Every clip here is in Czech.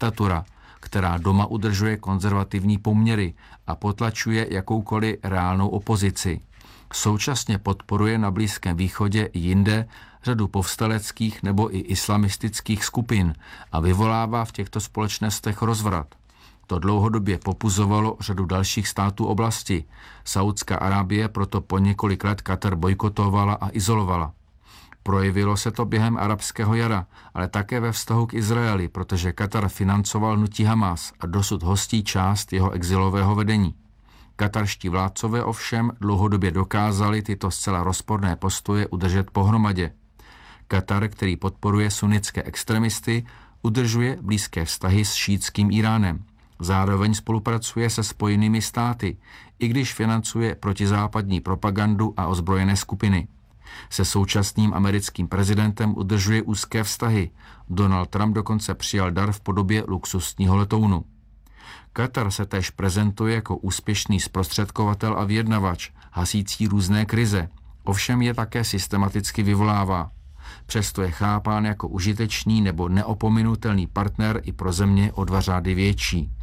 diktatura, která doma udržuje konzervativní poměry a potlačuje jakoukoliv reálnou opozici. Současně podporuje na Blízkém východě i jinde řadu povstaleckých nebo i islamistických skupin a vyvolává v těchto společnostech rozvrat. To dlouhodobě popuzovalo řadu dalších států oblasti. Saudská Arábie proto po několik let Katar bojkotovala a izolovala. Projevilo se to během arabského jara, ale také ve vztahu k Izraeli, protože Katar financoval hnutí Hamas a dosud hostí část jeho exilového vedení. Katarští vládcové ovšem dlouhodobě dokázali tyto zcela rozporné postoje udržet pohromadě. Katar, který podporuje sunnické extremisty, udržuje blízké vztahy s šítským Iránem. Zároveň spolupracuje se Spojenými státy, i když financuje protizápadní propagandu a ozbrojené skupiny. Se současným americkým prezidentem udržuje úzké vztahy. Donald Trump dokonce přijal dar v podobě luxusního letounu. Katar se též prezentuje jako úspěšný zprostředkovatel a vyjednavač, hasící různé krize. Ovšem je také systematicky vyvolává. Přesto je chápán jako užitečný nebo neopominutelný partner i pro země o 2 řády větší.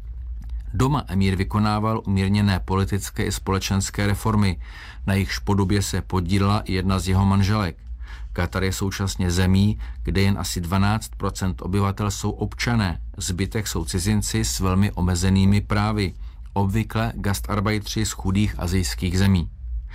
Doma emír vykonával umírněné politické i společenské reformy, na jejichž podobě se podílela i jedna z jeho manželek. Katar je současně zemí, kde jen asi 12% obyvatel jsou občané, zbytek jsou cizinci s velmi omezenými právy, obvykle gastarbeitři z chudých asijských zemí.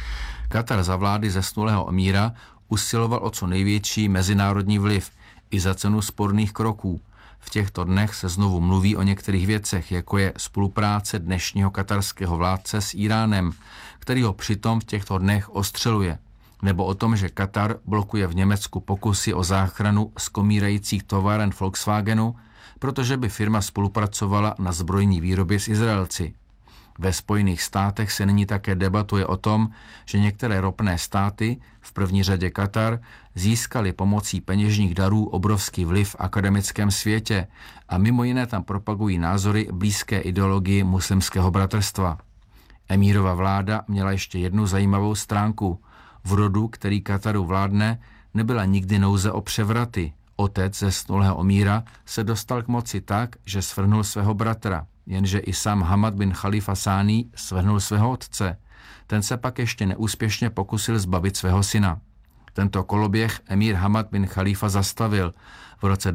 Katar za vlády zesnulého emíra usiloval o co největší mezinárodní vliv i za cenu sporných kroků. V těchto dnech se znovu mluví o některých věcech, jako je spolupráce dnešního katarského vládce s Iránem, který ho přitom v těchto dnech ostřeluje, nebo o tom, že Katar blokuje v Německu pokusy o záchranu skomírajících továren Volkswagenu, protože by firma spolupracovala na zbrojní výrobě s Izraelci. Ve Spojených státech se nyní také debatuje o tom, že některé ropné státy, v první řadě Katar, získaly pomocí peněžních darů obrovský vliv v akademickém světě a mimo jiné tam propagují názory blízké ideologii muslimského bratrstva. Emírova vláda měla ještě jednu zajímavou stránku. V rodu, který Kataru vládne, nebyla nikdy nouze o převraty. Otec zesnulého emíra se dostal k moci tak, že svrhnul svého bratra, jenže i sám Hamad bin Khalifa Sáni svrhnul svého otce. Ten se pak ještě neúspěšně pokusil zbavit svého syna. Tento koloběh emír Hamad bin Khalifa zastavil. V roce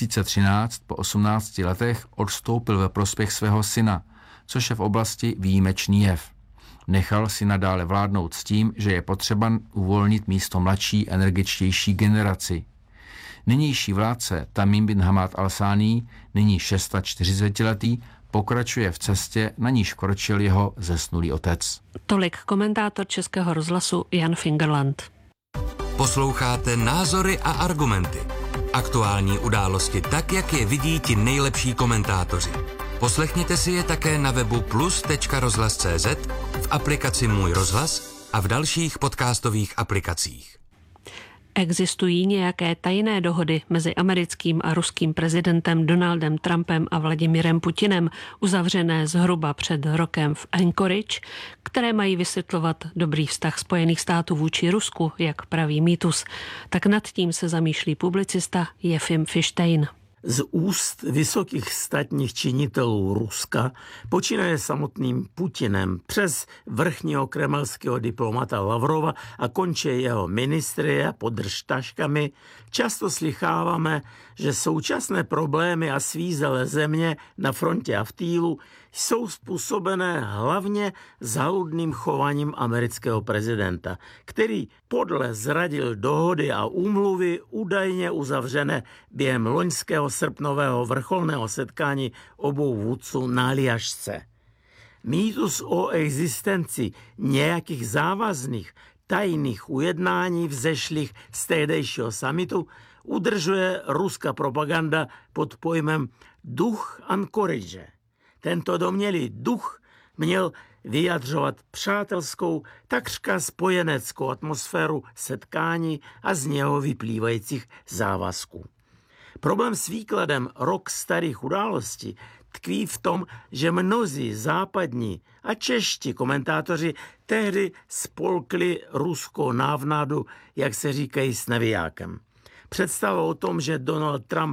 2013 po 18 letech odstoupil ve prospěch svého syna, což je v oblasti výjimečný jev. Nechal si nadále vládnout s tím, že je potřeba uvolnit místo mladší, energičtější generaci. Nynější vládce Tamim bin Hamad al-Sáni, nyní 46letý, pokračuje v cestě, na níž kročil jeho zesnulý otec. Tolik komentátor Českého rozhlasu Jan Fingerland. Posloucháte Názory a argumenty. Aktuální události tak, jak je vidí ti nejlepší komentátoři. Poslechněte si je také na webu plus.rozhlas.cz, v aplikaci Můj rozhlas a v dalších podcastových aplikacích. Existují nějaké tajné dohody mezi americkým a ruským prezidentem Donaldem Trumpem a Vladimirem Putinem, uzavřené zhruba před rokem v Anchorage, které mají vysvětlovat dobrý vztah Spojených států vůči Rusku, jak praví mýtus. Tak nad tím se zamýšlí publicista Jefim Fištejn. Z úst vysokých státních činitelů Ruska, počínaje samotným Putinem přes vrchního kremelského diplomata Lavrova a končí jeho ministry a podržtaškami, často slycháváme, že současné problémy a svízelé země na frontě a v týlu jsou způsobené hlavně záludným chováním amerického prezidenta, který podle zradil dohody a úmluvy údajně uzavřené během loňského srpnového vrcholného setkání obou vůdců na Aljašce. Mýtus o existenci nějakých závazných tajných ujednání vzešlých z tehdejšího summitu udržuje ruská propaganda pod pojmem duch Anchorage. Tento domnělý duch měl vyjadřovat přátelskou, takřka spojeneckou atmosféru setkání a z něho vyplývajících závazků. Problém s výkladem rok starých událostí tkví v tom, že mnozí západní a čeští komentátoři tehdy spolkli ruskou návnadu, jak se říkají, s nevijákem. Představa o tom, že Donald Trump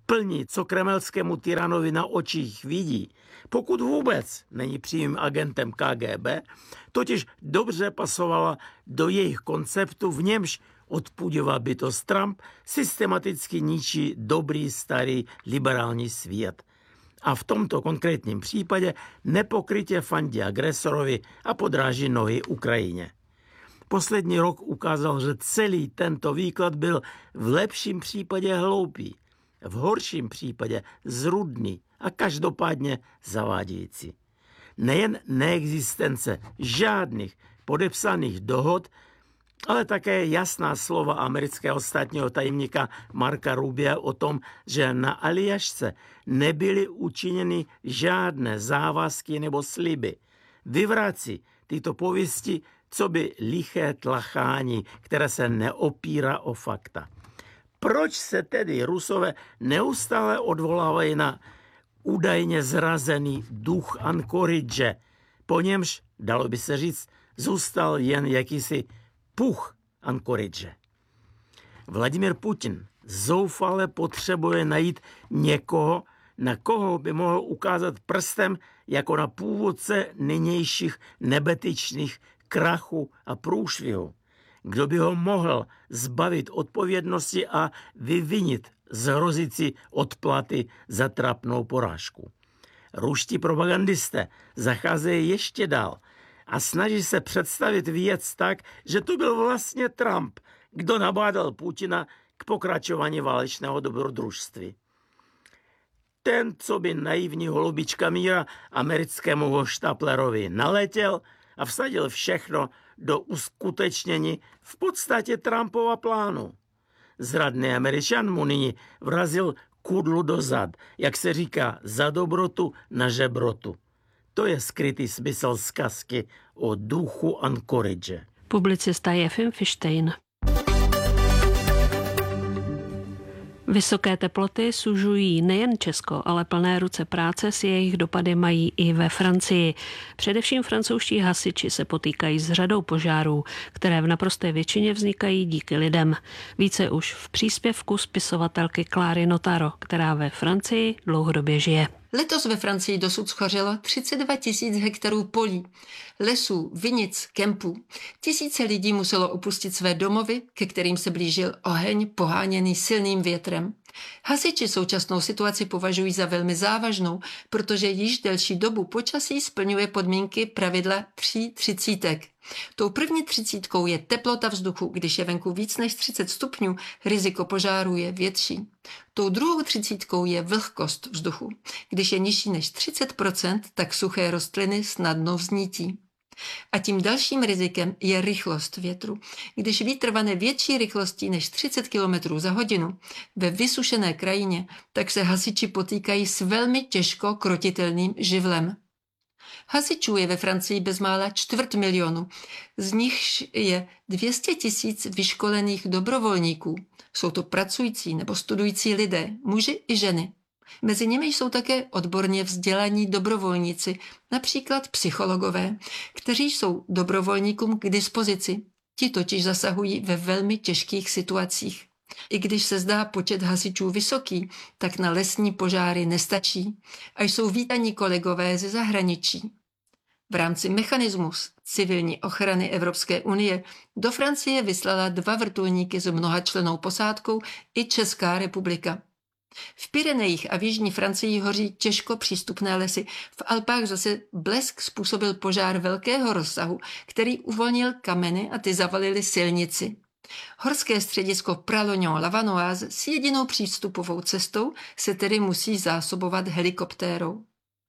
plní, co kremelskému tyranovi na očích vidí, pokud vůbec není přímým agentem KGB, totiž dobře pasovala do jejich konceptu, v němž odpudivá bytost Trump systematicky ničí dobrý starý liberální svět. A v tomto konkrétním případě nepokrytě fandí agresorovi a podráží nohy Ukrajině. Poslední rok ukázal, že celý tento výklad byl v lepším případě hloupý, v horším případě zrudný a každopádně zavádějící. Nejen neexistence žádných podepsaných dohod, ale také jasná slova amerického státního tajemníka Marka Rubia o tom, že na Aljašce nebyly učiněny žádné závazky nebo sliby, vyvrací tyto pověsti, co by liché tlachání, které se neopírá o fakta. Proč se tedy Rusové neustále odvolávají na údajně zrazený duch Ankoridže, po němž, dalo by se říct, zůstal jen jakýsi puch Ankoridže? Vladimír Putin zoufale potřebuje najít někoho, na koho by mohl ukázat prstem jako na původce nynějších nebetyčných krachu a průšvihu. Kdo by ho mohl zbavit odpovědnosti a vyvinit z hrozící odplaty za trapnou porážku. Ruští propagandisté zacházejí ještě dál a snaží se představit věc tak, že to byl vlastně Trump, kdo nabádal Putina k pokračování válečného dobrodružství. Ten, co by naivní holubička míra americkému hoštaplerovi naletěl a vsadil všechno do uskutečnění v podstatě Trumpova plánu. Zradný Američan mu nyní vrazil kudlu do zad, jak se říká, za dobrotu na žebrotu. To je skrytý smysl zkazky o duchu Ankoridže. Publicista Jefim Fištejn. Vysoké teploty sužují nejen Česko, ale plné ruce práce s jejich dopady mají i ve Francii. Především francouzští hasiči se potýkají s řadou požárů, které v naprosté většině vznikají díky lidem. Více už v příspěvku spisovatelky Kláry Notaro, která ve Francii dlouhodobě žije. Letos ve Francii dosud schořelo 32 000 hektarů polí, lesů, vinic, kempů. Tisíce lidí muselo opustit své domovy, ke kterým se blížil oheň poháněný silným větrem. Hasiči současnou situaci považují za velmi závažnou, protože již delší dobu počasí splňuje podmínky pravidla 3 třicítek. Tou první 30 je teplota vzduchu, když je venku víc než 30 stupňů, riziko požáru je větší. Tou druhou 30 je vlhkost vzduchu. Když je nižší než 30%, tak suché rostliny snadno vznítí. A tím dalším rizikem je rychlost větru. Když vítr vane větší rychlostí než 30 km za hodinu ve vysušené krajině, tak se hasiči potýkají s velmi těžko krotitelným živlem. Hasičů je ve Francii bezmála 250 000, z nichž je 200 000 vyškolených dobrovolníků. Jsou to pracující nebo studující lidé, muži i ženy. Mezi nimi jsou také odborně vzdělaní dobrovolníci, například psychologové, kteří jsou dobrovolníkům k dispozici. Ti totiž zasahují ve velmi těžkých situacích. I když se zdá počet hasičů vysoký, tak na lesní požáry nestačí a jsou vítaní kolegové ze zahraničí. V rámci mechanismus civilní ochrany Evropské unie do Francie vyslala 2 vrtulníky s mnohačlennou posádkou i Česká republika. V Pyrenejích a v jižní Francii hoří těžko přístupné lesy. V Alpách zase blesk způsobil požár velkého rozsahu, který uvolnil kameny a ty zavalily silnici. Horské středisko Pralognan-Lavanoise s jedinou přístupovou cestou se tedy musí zásobovat helikoptérou.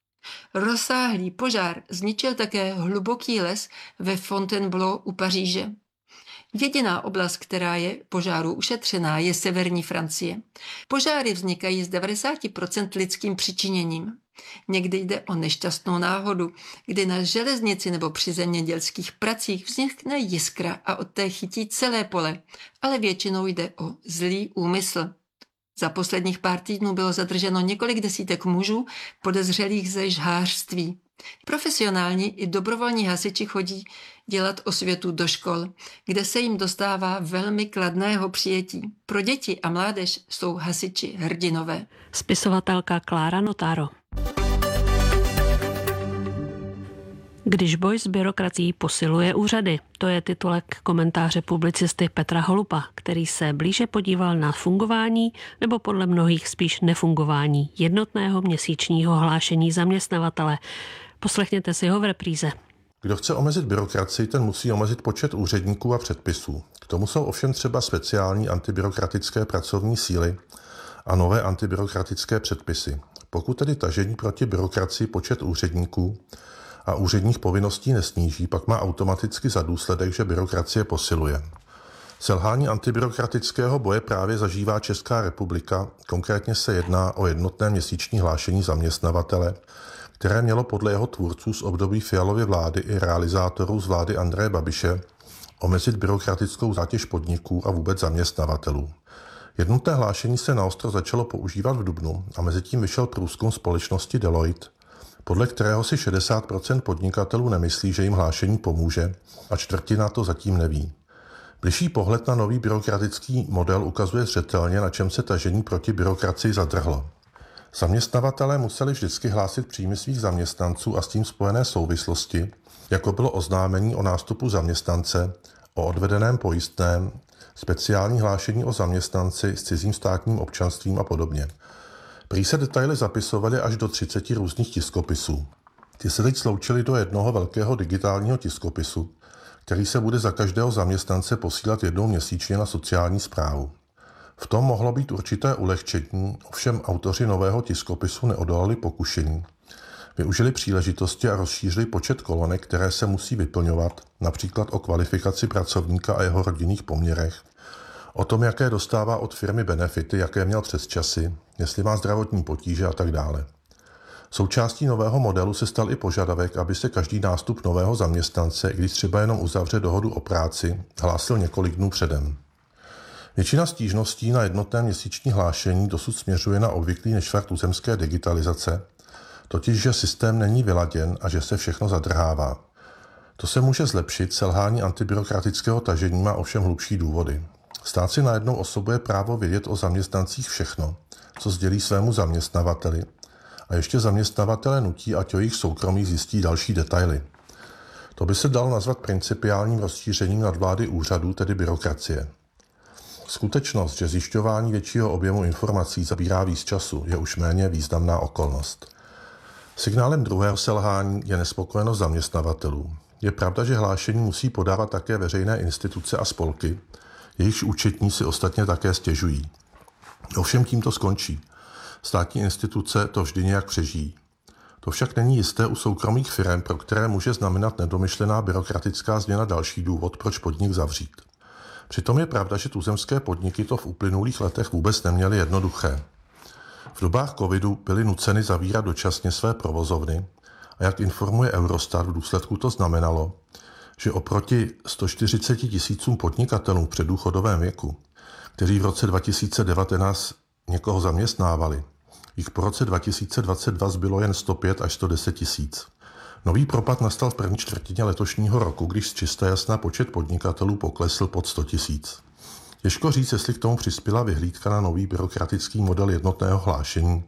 Rozsáhlý požár zničil také hluboký les ve Fontainebleau u Paříže. Jediná oblast, která je požáru ušetřená, je severní Francie. Požáry vznikají z 90% lidským přičiněním. Někdy jde o nešťastnou náhodu, kdy na železnici nebo při zemědělských pracích vznikne jiskra a od té chytí celé pole, ale většinou jde o zlý úmysl. Za posledních pár týdnů bylo zadrženo několik desítek mužů podezřelých ze žhářství. Profesionální i dobrovolní hasiči chodí dělat osvětu do škol, kde se jim dostává velmi kladného přijetí. Pro děti a mládež jsou hasiči hrdinové. Spisovatelka Klára Notaro. Když boj s byrokracií posiluje úřady, to je titulek komentáře publicisty Petra Holupa, který se blíže podíval na fungování nebo podle mnohých spíš nefungování jednotného měsíčního hlášení zaměstnavatele. Poslechněte si ho v repríze. Kdo chce omezit byrokracii, ten musí omezit počet úředníků a předpisů. K tomu jsou ovšem třeba speciální antibyrokratické pracovní síly a nové antibyrokratické předpisy. Pokud tedy tažení proti byrokracii počet úředníků a úředních povinností nesníží, pak má automaticky za důsledek, že byrokracie posiluje. Selhání antibyrokratického boje právě zažívá Česká republika, konkrétně se jedná o jednotné měsíční hlášení zaměstnavatele, které mělo podle jeho tvůrců z období Fialovy vlády i realizátorů z vlády Andreje Babiše omezit byrokratickou zátěž podniků a vůbec zaměstnavatelů. Jednotné hlášení se naostro začalo používat v dubnu a mezitím vyšel průzkum společnosti Deloitte, podle kterého si 60% podnikatelů nemyslí, že jim hlášení pomůže a čtvrtina to zatím neví. Bližší pohled na nový byrokratický model ukazuje zřetelně, na čem se tažení proti byrokracii zadrhlo. Zaměstnavatelé museli vždycky hlásit příjmy svých zaměstnanců a s tím spojené souvislosti, jako bylo oznámení o nástupu zaměstnance, o odvedeném pojistném, speciální hlášení o zaměstnanci s cizím státním občanstvím a podobně. Prý se detaily zapisovaly až do 30 různých tiskopisů. Ty se teď sloučily do jednoho velkého digitálního tiskopisu, který se bude za každého zaměstnance posílat jednou měsíčně na sociální správu. V tom mohlo být určité ulehčení, ovšem autoři nového tiskopisu neodolali pokušení. Využili příležitosti a rozšířili počet kolonek, které se musí vyplňovat, například o kvalifikaci pracovníka a jeho rodinných poměrech, o tom, jaké dostává od firmy benefity, jaké měl přesčasy, jestli má zdravotní potíže a tak dále. Součástí nového modelu se stal i požadavek, aby se každý nástup nového zaměstnance, když třeba jenom uzavře dohodu o práci, hlásil několik dnů předem. Většina stížností na jednotné měsíční hlášení dosud směřuje na obvyklý nešvar tuzemské digitalizace, totiž že systém není vyladěn a že se všechno zadrhává. To se může zlepšit, selhání antibyrokratického tažení má ovšem hlubší důvody. Stát si najednou osobuje právo vědět o zaměstnancích všechno, co sdělí svému zaměstnavateli, a ještě zaměstnavatele nutí, ať o jejich soukromí zjistí další detaily. To by se dalo nazvat principiálním rozšířením nadvlády úřadů, tedy byrokracie. Skutečnost, že zjišťování většího objemu informací zabírá víc času, je už méně významná okolnost. Signálem druhého selhání je nespokojenost zaměstnavatelů. Je pravda, že hlášení musí podávat také veřejné instituce a spolky, jejichž účetní si ostatně také stěžují. Ovšem tím to skončí. Státní instituce to vždy nějak přežijí. To však není jisté u soukromých firem, pro které může znamenat nedomyšlená byrokratická změna další důvod, proč podnik zavřít. Přitom je pravda, že tuzemské podniky to v uplynulých letech vůbec neměly jednoduché. V dobách covidu byly nuceny zavírat dočasně své provozovny a jak informuje Eurostat, v důsledku to znamenalo, že oproti 140 000 podnikatelům v předdůchodovém věku, kteří v roce 2019 někoho zaměstnávali, jich po roce 2022 zbylo jen 105 až 110 tisíc. Nový propad nastal v první čtvrtině letošního roku, když z čisté jasná počet podnikatelů poklesl pod 100 tisíc. Těžko říct, jestli k tomu přispěla vyhlídka na nový byrokratický model jednotného hlášení,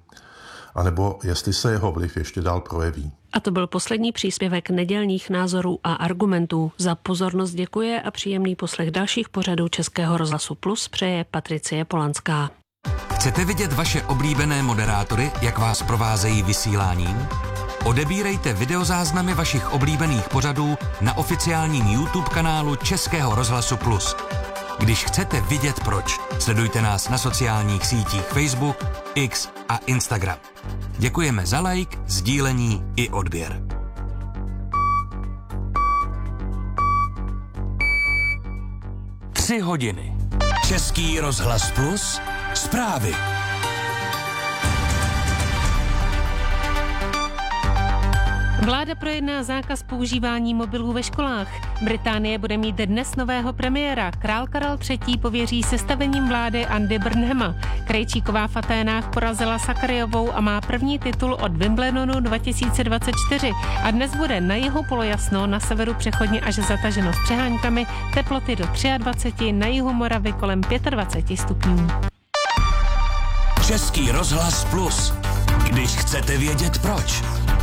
anebo jestli se jeho vliv ještě dál projeví. A to byl poslední příspěvek nedělních názorů a argumentů. Za pozornost děkuje a příjemný poslech dalších pořadů Českého rozhlasu Plus přeje Patricie Polanská. Chcete vidět vaše oblíbené moderátory, jak vás provázejí vysíláním? Odebírejte videozáznamy vašich oblíbených pořadů na oficiálním YouTube kanálu Českého rozhlasu Plus. Když chcete vidět proč, sledujte nás na sociálních sítích Facebook, X a Instagram. Děkujeme za like, sdílení i odběr. Tři hodiny. Český rozhlas Plus. Zprávy. Vláda projedná zákaz používání mobilů ve školách. Británie bude mít dnes nového premiéra. Král Karel III. Pověří sestavením vlády Andy Burnhama. Krejčíková v Aténách porazila Sakarajovou a má první titul od Wimbledonu 2024. A dnes bude na jihu polojasno, na severu přechodně až zataženo s přeháňkami, teploty do 23, na jihu Moravy kolem 25 stupňů. Český rozhlas Plus. Když chcete vědět proč.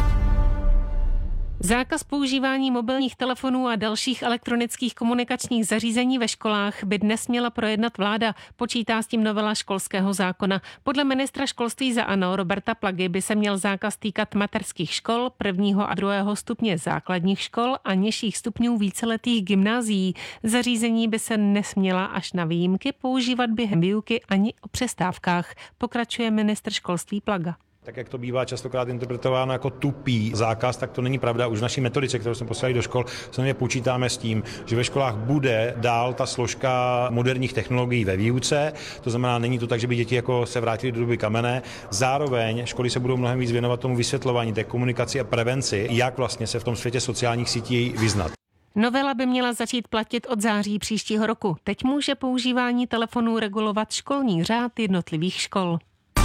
Zákaz používání mobilních telefonů a dalších elektronických komunikačních zařízení ve školách by dnes měla projednat vláda. Počítá s tím novela školského zákona. Podle ministra školství za ANO Roberta Plagy by se měl zákaz týkat mateřských škol, 1. a 2. stupně základních škol a nižších stupňů víceletých gymnázií. Zařízení by se nesměla až na výjimky používat během výuky ani o přestávkách, pokračuje ministr školství Plaga. Tak jak to bývá častokrát interpretováno jako tupý zákaz, tak to není pravda. Už v naší metodice, kterou jsme poslali do škol, samozřejmě počítáme s tím, že ve školách bude dál ta složka moderních technologií ve výuce. To znamená, není to tak, že by děti jako se vrátily do doby kamenné. Zároveň školy se budou mnohem víc věnovat tomu vysvětlování, té komunikaci a prevenci, jak vlastně se v tom světě sociálních sítí vyznat. Novela by měla začít platit od září příštího roku. Teď může používání telefonů regulovat školní řád jednotlivých škol.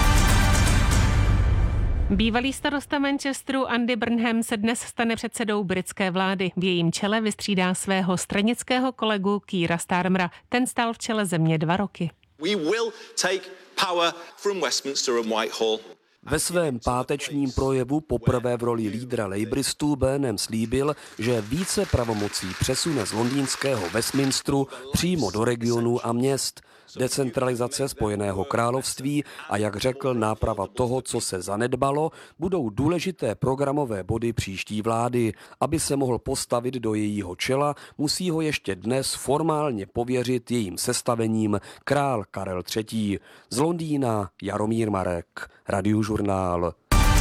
Bývalý starosta Manchesteru Andy Burnham se dnes stane předsedou britské vlády. V jejím čele vystřídá svého stranického kolegu Keira Starmera. Ten stál v čele země 2 roky. We will take power from Westminster and Whitehall. Ve svém pátečním projevu poprvé v roli lídra Labouristů Burnham slíbil, že více pravomocí přesune z londýnského Westminsteru přímo do regionů a měst. Decentralizace Spojeného království a, jak řekl, náprava toho, co se zanedbalo, budou důležité programové body příští vlády. Aby se mohl postavit do jejího čela, musí ho ještě dnes formálně pověřit jejím sestavením král Karel III. Z Londýna Jaromír Marek, Radiožurnál.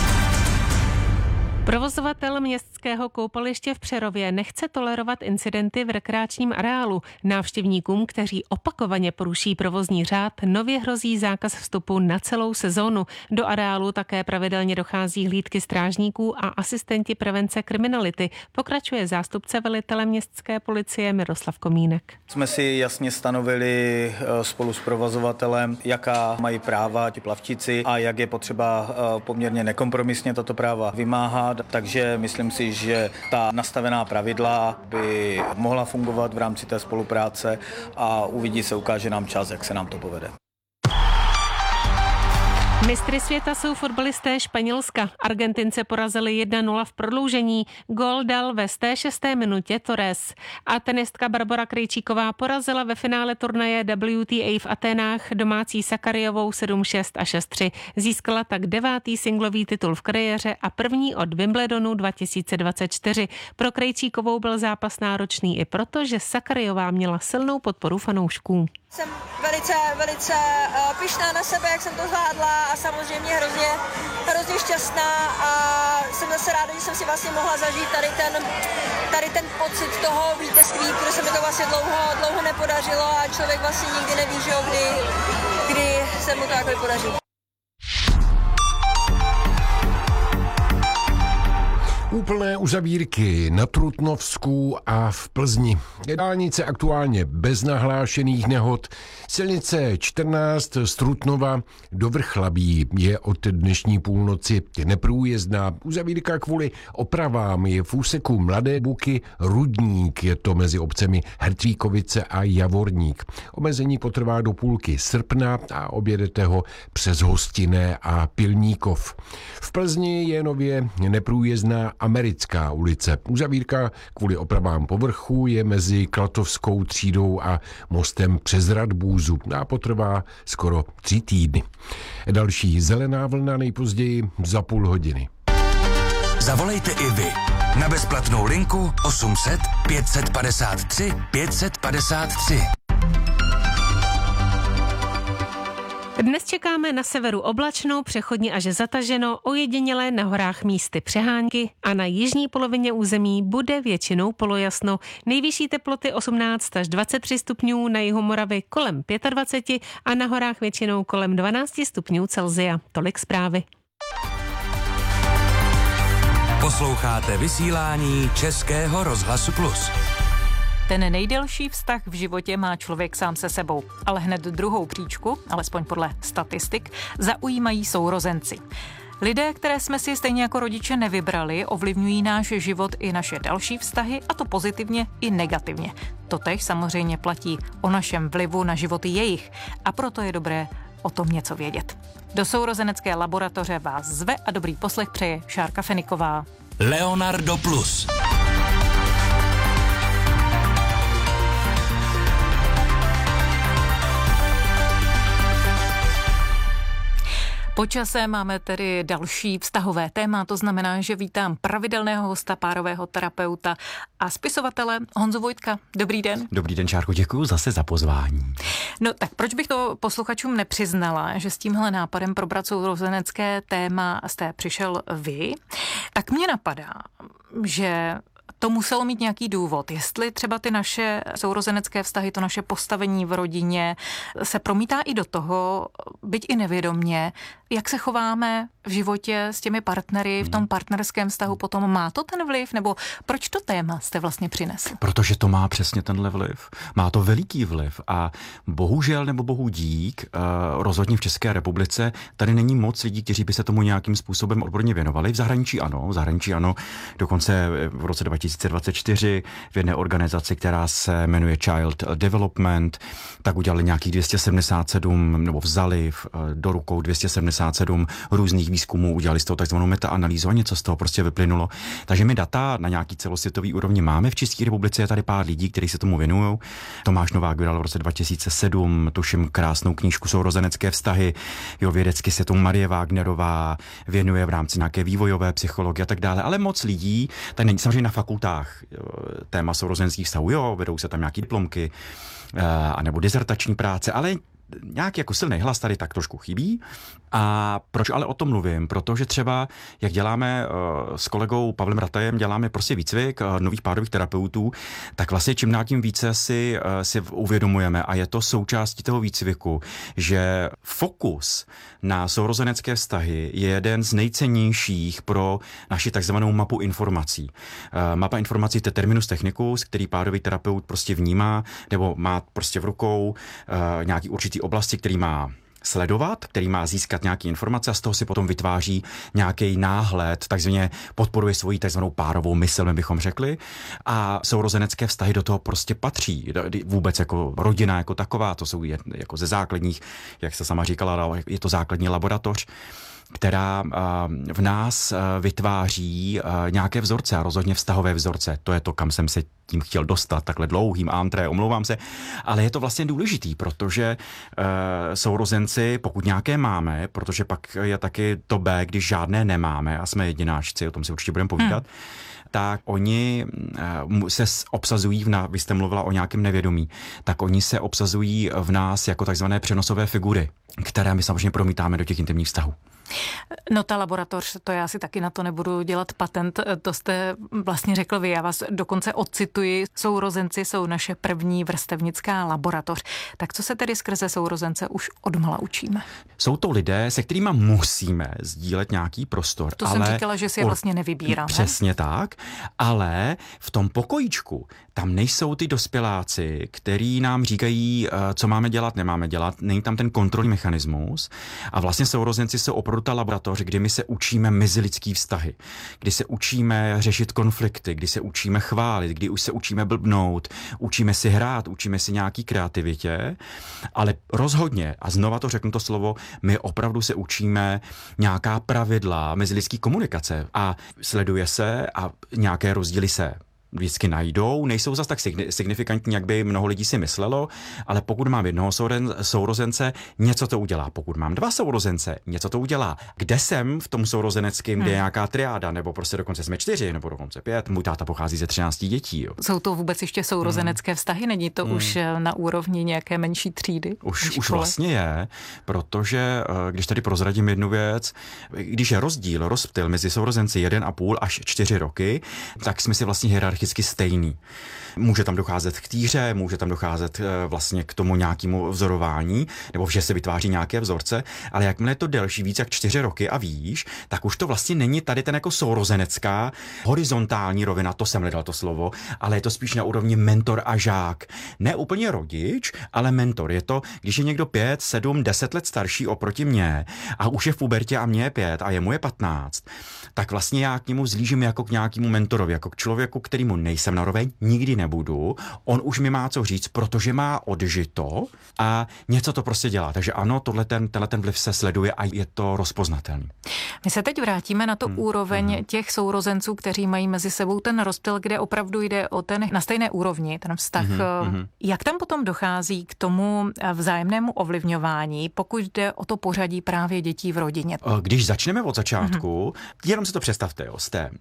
Provozovatel městského koupaliště v Přerově nechce tolerovat incidenty v rekreačním areálu. Návštěvníkům, kteří opakovaně poruší provozní řád, nově hrozí zákaz vstupu na celou sezónu. Do areálu také pravidelně dochází hlídky strážníků a asistenti prevence kriminality, pokračuje zástupce velitele městské policie Miroslav Komínek. Jsme si jasně stanovili spolu s provozovatelem, jaká mají práva ti plavčíci a jak je potřeba poměrně nekompromisně tato práva vymáhat. Takže myslím si, že ta nastavená pravidla by mohla fungovat v rámci té spolupráce a ukáže nám čas, jak se nám to povede. Mistry světa jsou fotbalisté Španělska. Argentince porazili 1-0 v prodloužení. Gól dal ve 106. minutě Torres. A tenistka Barbora Krejčíková porazila ve finále turnaje WTA v Aténách domácí Sakarajovou 7-6 a 6-3. Získala tak 9. singlový titul v kariéře a první od Wimbledonu 2024. Pro Krejčíkovou byl zápas náročný i proto, že Sakarajová měla silnou podporu fanoušků. Jsem velice pyšná na sebe, jak jsem to zvládla a samozřejmě hrozně šťastná a jsem zase ráda, že jsem si vlastně mohla zažít tady ten pocit toho vítězství, protože se mi to vlastně dlouho nepodařilo a člověk vlastně nikdy neví, že jo, kdy se mu to takhle podaří. Úplné uzavírky na Trutnovsku a v Plzni. Dálnice aktuálně bez nahlášených nehod. Silnice 14 z Trutnova do Vrchlabí je od dnešní půlnoci neprůjezdná. Uzavírka kvůli opravám je v úseku Mladé Buky Rudník, je to mezi obcemi Hertvíkovice a Javorník. Omezení potrvá do půlky srpna a objedete ho přes Hostinné a Pilníkov. V Plzni je nově neprůjezdná Americká ulice. Uzavírka kvůli opravám povrchu je mezi Klatovskou třídou a mostem přes Radbůzu a potrvá skoro 3 týdny. Další zelená vlna nejpozději za půl hodiny. Zavolejte i vy na bezplatnou linku 800 553 553. Dnes čekáme na severu oblačno, přechodně až zataženo, ojedinělé na horách místy přehánky a na jižní polovině území bude většinou polojasno. Nejvyšší teploty 18 až 23 stupňů, na jihu Moravy kolem 25 a na horách většinou kolem 12 stupňů Celsia. Tolik zprávy. Posloucháte vysílání Českého rozhlasu Plus. Ten nejdelší vztah v životě má člověk sám se sebou, ale hned druhou příčku, alespoň podle statistik, zaujímají sourozenci. Lidé, které jsme si stejně jako rodiče nevybrali, ovlivňují náš život i naše další vztahy, a to pozitivně i negativně. Totéž samozřejmě platí o našem vlivu na životy jejich, a proto je dobré o tom něco vědět. Do sourozenecké laboratoře vás zve a dobrý poslech přeje Šárka Feniková. Leonardo Plus. Po čase máme tedy další vztahové téma, to znamená, že vítám pravidelného hosta, párového terapeuta a spisovatele Honzu Vojtka. Dobrý den. Dobrý den, Šárko, děkuji zase za pozvání. No tak proč bych to posluchačům nepřiznala, že s tímhle nápadem probrat sourozenecké téma jste přišel vy? Tak mě napadá, že to muselo mít nějaký důvod. Jestli třeba ty naše sourozenecké vztahy, to naše postavení v rodině se promítá i do toho, byť i nevědomně, jak se chováme v životě s těmi partnery, v tom partnerském vztahu potom. Má to ten vliv? Nebo proč to téma jste vlastně přinesl? Protože to má přesně tenhle vliv. Má to veliký vliv a bohužel nebo bohu dík, rozhodně v České republice tady není moc lidí, kteří by se tomu nějakým způsobem odborně věnovali. V zahraničí ano, dokonce v roce 2024 v jedné organizaci, která se jmenuje Child Development, tak udělali nějakých 277, nebo vzali do rukou 277 různých výzkumů, udělali z toho takzvanou metaanalýzu a něco z toho prostě vyplynulo. Takže my data na nějaký celosvětový úrovni máme. V České republice je tady pár lidí, kteří se tomu věnují. Tomáš Novák vydal v roce 2007, tuším, krásnou knížku Sourozenecké vztahy. Jo, vědecky se tomu Marie Wagnerová věnuje v rámci nějaké vývojové psychologie a tak dále. Ale moc lidí, tady není samozřejmě na fakultách téma sourozeneckých vztahů, jo, vedou se tam nějaký diplomky, anebo dizertační práce, ale nějaký jako silný hlas tady tak trošku chybí. A proč ale o tom mluvím? Protože třeba, jak děláme s kolegou Pavlem Ratajem, děláme prostě výcvik nových párových terapeutů, tak vlastně čím dál tím více si uvědomujeme, a je to součástí toho výcviku, že fokus na sourozenecké vztahy je jeden z nejcennějších pro naši takzvanou mapu informací. Mapa informací, to je terminus technicus, který párový terapeut prostě vnímá, nebo má prostě v rukou nějaký určitý oblasti, který má sledovat, který má získat nějaké informace a z toho si potom vytváří nějaký náhled, takzvaně podporuje svoji takzvanou párovou mysl, my bychom řekli. A sourozenecké vztahy do toho prostě patří. Vůbec jako rodina jako taková, to jsou jako ze základních, jak se sama říkala, je to základní laboratoř, která v nás vytváří nějaké vzorce a rozhodně vztahové vzorce. To je to, kam jsem se tím chtěl dostat, takhle dlouhým antré, omlouvám se, ale je to vlastně důležitý, protože sourozenci, pokud nějaké máme, protože pak je taky to B, když žádné nemáme a jsme jedináčci, o tom si určitě budeme povídat, tak oni se obsazují, vy jste mluvila o nějakém nevědomí, tak oni se obsazují v nás jako takzvané přenosové figury, které my samozřejmě promítáme do těch intimních vztahů. No ta laboratoř, to já si taky na to nebudu dělat patent, to jste vlastně řekl vy, já vás dokonce odcituji, sourozenci jsou naše první vrstevnická laboratoř. Tak co se tedy skrze sourozence už odmala učíme? Jsou to lidé, se kterými musíme sdílet nějaký prostor. To jsem říkala, že si je vlastně nevybíráme. Přesně tak, ale v tom pokojíčku tam nejsou ty dospěláci, který nám říkají, co máme dělat, nemáme dělat, není tam ten kontrolní mechanismus a vlastně sourozenci jsou opravdu ta laboratoř, kdy my se učíme mezilidský vztahy, kdy se učíme řešit konflikty, kdy se učíme chválit, kdy už se učíme blbnout, učíme si hrát, učíme si nějaký kreativitě, ale rozhodně, a znova to řeknu to slovo, my opravdu se učíme nějaká pravidla mezilidský komunikace a sleduje se a nějaké rozdíly se vždycky najdou, nejsou zas tak signifikantní, jak by mnoho lidí si myslelo, ale pokud mám jednoho sourozence, něco to udělá. Pokud mám dva sourozence, něco to udělá. Kde jsem v tom sourozeneckém, kde je nějaká triáda, nebo prostě dokonce jsme 4, nebo dokonce 5, můj táta pochází ze 13 dětí. Jo. Jsou to vůbec ještě sourozenecké vztahy? Není to už na úrovni nějaké menší třídy? Už vlastně je, protože když tady prozradím jednu věc, když je rozptyl mezi sourozenci 1,5 až 4 roky, tak jsme si vlastně hierarchii hierarchicky stejný. Může tam docházet k týře, může tam docházet vlastně k tomu nějakému vzorování, nebo že se vytváří nějaké vzorce, ale jakmile je to delší, víc jak 4 roky a výš, tak už to vlastně není tady ten jako sourozenecká, horizontální rovina, to jsem hledal to slovo, ale je to spíš na úrovni mentor a žák. Ne úplně rodič, ale mentor. Je to, když je někdo 5, 7, 10 let starší oproti mně a už je v pubertě a mě je 5 a jemu je 15, tak vlastně já k němu zlížím jako k nějakému mentorovi, jako k člověku, kterýmu nejsem naroveň, nikdy nebudu. On už mi má co říct, protože má odžito a něco to prostě dělá. Takže ano, tenhle ten vliv se sleduje a je to rozpoznatelný. My se teď vrátíme na tu úroveň těch sourozenců, kteří mají mezi sebou ten rozptyl, kde opravdu jde o ten na stejné úrovni, ten vztah. Jak tam potom dochází k tomu vzájemnému ovlivňování, pokud jde o to pořadí právě dětí v rodině? Když začneme od začátku, jenom si to představte, jste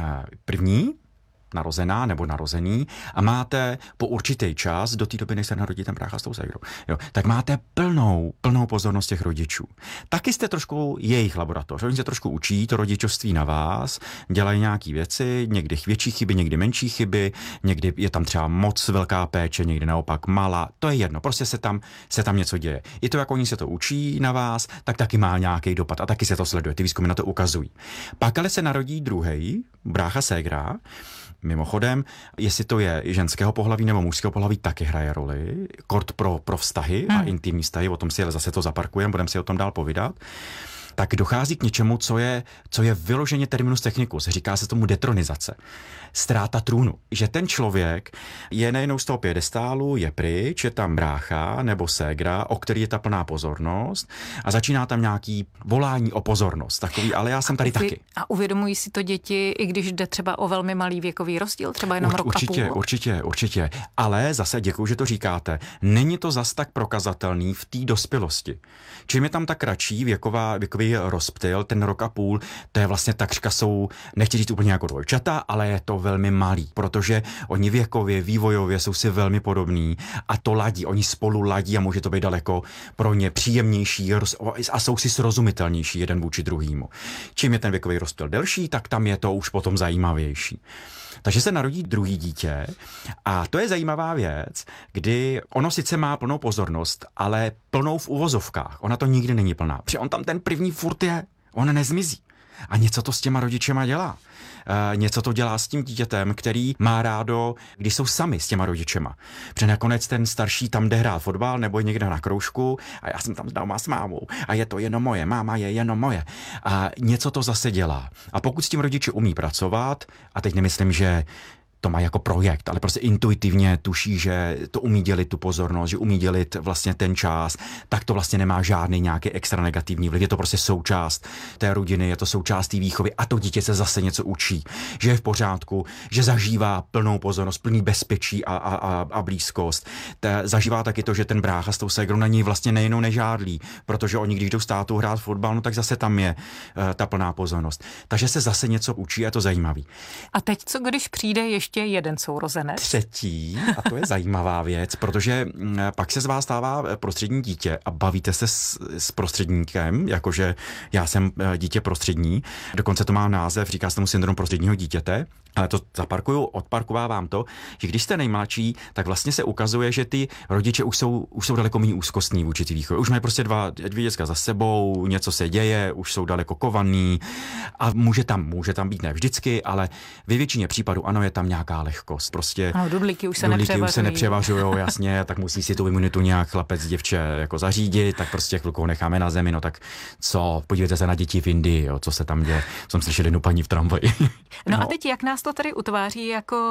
první narozená nebo narozený a máte po určitý čas, do té doby, než se narodí ten brácha s tou ségrou, tak máte plnou pozornost těch rodičů. Taky jste trošku jejich laboratoř. Oni se trošku učí to rodičovství na vás, dělají nějaký věci, někdy větší chyby, někdy menší chyby, někdy je tam třeba moc velká péče, někdy naopak malá. To je jedno, prostě se tam něco děje. I to, jak oni se to učí na vás, tak taky má nějaký dopad a taky se to sleduje. Ty výzkumy na to ukazují. Pak ale se narodí druhý brácha ségra. Mimochodem, jestli to je ženského pohlaví nebo mužského pohlaví, taky hraje roli. Kort pro vztahy a intimní vztahy, o tom si ale zase to zaparkujeme, budeme si o tom dál povídat. Tak dochází k něčemu, co je vyloženě terminus technicus. Říká se tomu detronizace. Ztráta trůnu. Že ten člověk je nejenom z toho piedestálu, je pryč, je tam brácha nebo ségra, o který je ta plná pozornost a začíná tam nějaký volání o pozornost. Takový, ale já jsem tady taky. A uvědomují si to děti, i když jde třeba o velmi malý věkový rozdíl, třeba jenom rok a půl? Určitě. Ale zase děkuju, že to říkáte. Není to zas tak prokazatelný v té dospělosti. Čím je tam tak kratší věkový rozptyl, ten rok a půl, to je vlastně takřka nechci říct úplně jako dvojčata, ale je to velmi malý, protože oni věkově, vývojově jsou si velmi podobní a to ladí, oni spolu ladí a může to být daleko pro ně příjemnější a jsou si srozumitelnější jeden vůči druhýmu. Čím je ten věkový rozptyl delší, tak tam je to už potom zajímavější. Takže se narodí druhý dítě a to je zajímavá věc, kdy ono sice má plnou pozornost, ale plnou v uvozovkách. Ona to nikdy není plná. Protože on tam ten první furt je, on nezmizí. A něco to s těma rodičema dělá. Něco to dělá s tím dítětem, který má rádo, když jsou sami s těma rodičema. Protože nakonec ten starší tam jde hrát fotbal nebo je někde na kroužku a já jsem tam doma s mámou a je to jenom moje, máma je jenom moje. A něco to zase dělá. A pokud s tím rodiči umí pracovat, a teď nemyslím, že to má jako projekt, ale prostě intuitivně tuší, že to umí dělit tu pozornost, že umí dělit vlastně ten čas, tak to vlastně nemá žádný nějaký extra negativní vliv. Je to prostě součást té rodiny, je to součást té výchovy a to dítě se zase něco učí, že je v pořádku, že zažívá plnou pozornost, plný bezpečí a blízkost. Zažívá taky to, že ten brácha s tou ségrou na něj vlastně nejenom nežádlí, protože oni, když jdou s tátou hrát fotbal, no tak zase tam je ta plná pozornost. Takže se zase něco učí a je to zajímavý. A teď co, když přijde ještě jeden sourozenec? Třetí, a to je zajímavá věc, protože pak se z vás stává prostřední dítě a bavíte se s prostředníkem, jakože já jsem dítě prostřední, dokonce to má název, říká se tomu syndrom prostředního dítěte, ale to odparkovávám to, že když jste nejmladší, tak vlastně se ukazuje, že ty rodiče už jsou daleko méně úzkostní vůči té výchově. Už mají prostě dvě děcka za sebou, něco se děje, už jsou daleko kovaný a může tam být ne vždycky, ale ve většině případů ano, je tam nějaká lehkost. Prostě dudlíky už se nepřevažujou, jasně, tak musí si tu imunitu nějak chlapec, děvče jako zařídit, tak prostě chvilku necháme na zemi, no tak co, podívejte se na děti v Indii, jo, co se tam děje. Jsem slyšel jednu paní v tramvaji. No a teď jak nás to tady utváří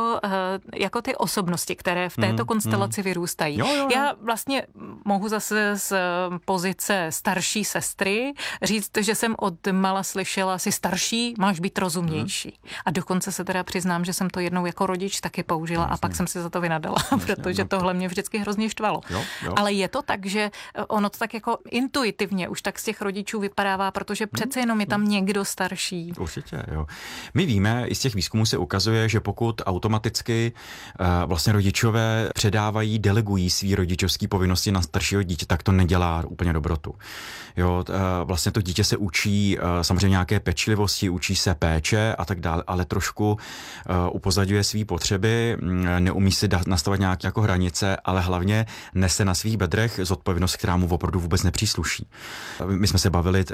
jako ty osobnosti, které v této konstelaci vyrůstají. Jo. Já vlastně mohu zase z pozice starší sestry říct, že jsem od mala slyšela, si starší, máš být rozumnější. A dokonce se teda přiznám, že jsem to jednou jako rodič taky použila a pak jsem si za to vynadala, protože tohle mě vždycky hrozně štvalo. Jo. Ale je to tak, že ono to tak jako intuitivně už tak z těch rodičů vypadává, protože přece jenom je tam někdo starší. Určitě, jo. My víme, i z těch výzkumů se ukazuje, že pokud automaticky vlastně rodičové delegují svý rodičovský povinnosti na staršího dítě, tak to nedělá úplně dobrotu. Jo, vlastně to dítě se učí samozřejmě nějaké pečlivosti, učí se péče a tak dále, ale trošku upozadňuje svý potřeby, neumí si nastavovat nějaké jako hranice, ale hlavně nese na svých bedrech zodpovědnost, která mu opravdu vůbec nepřísluší. My jsme se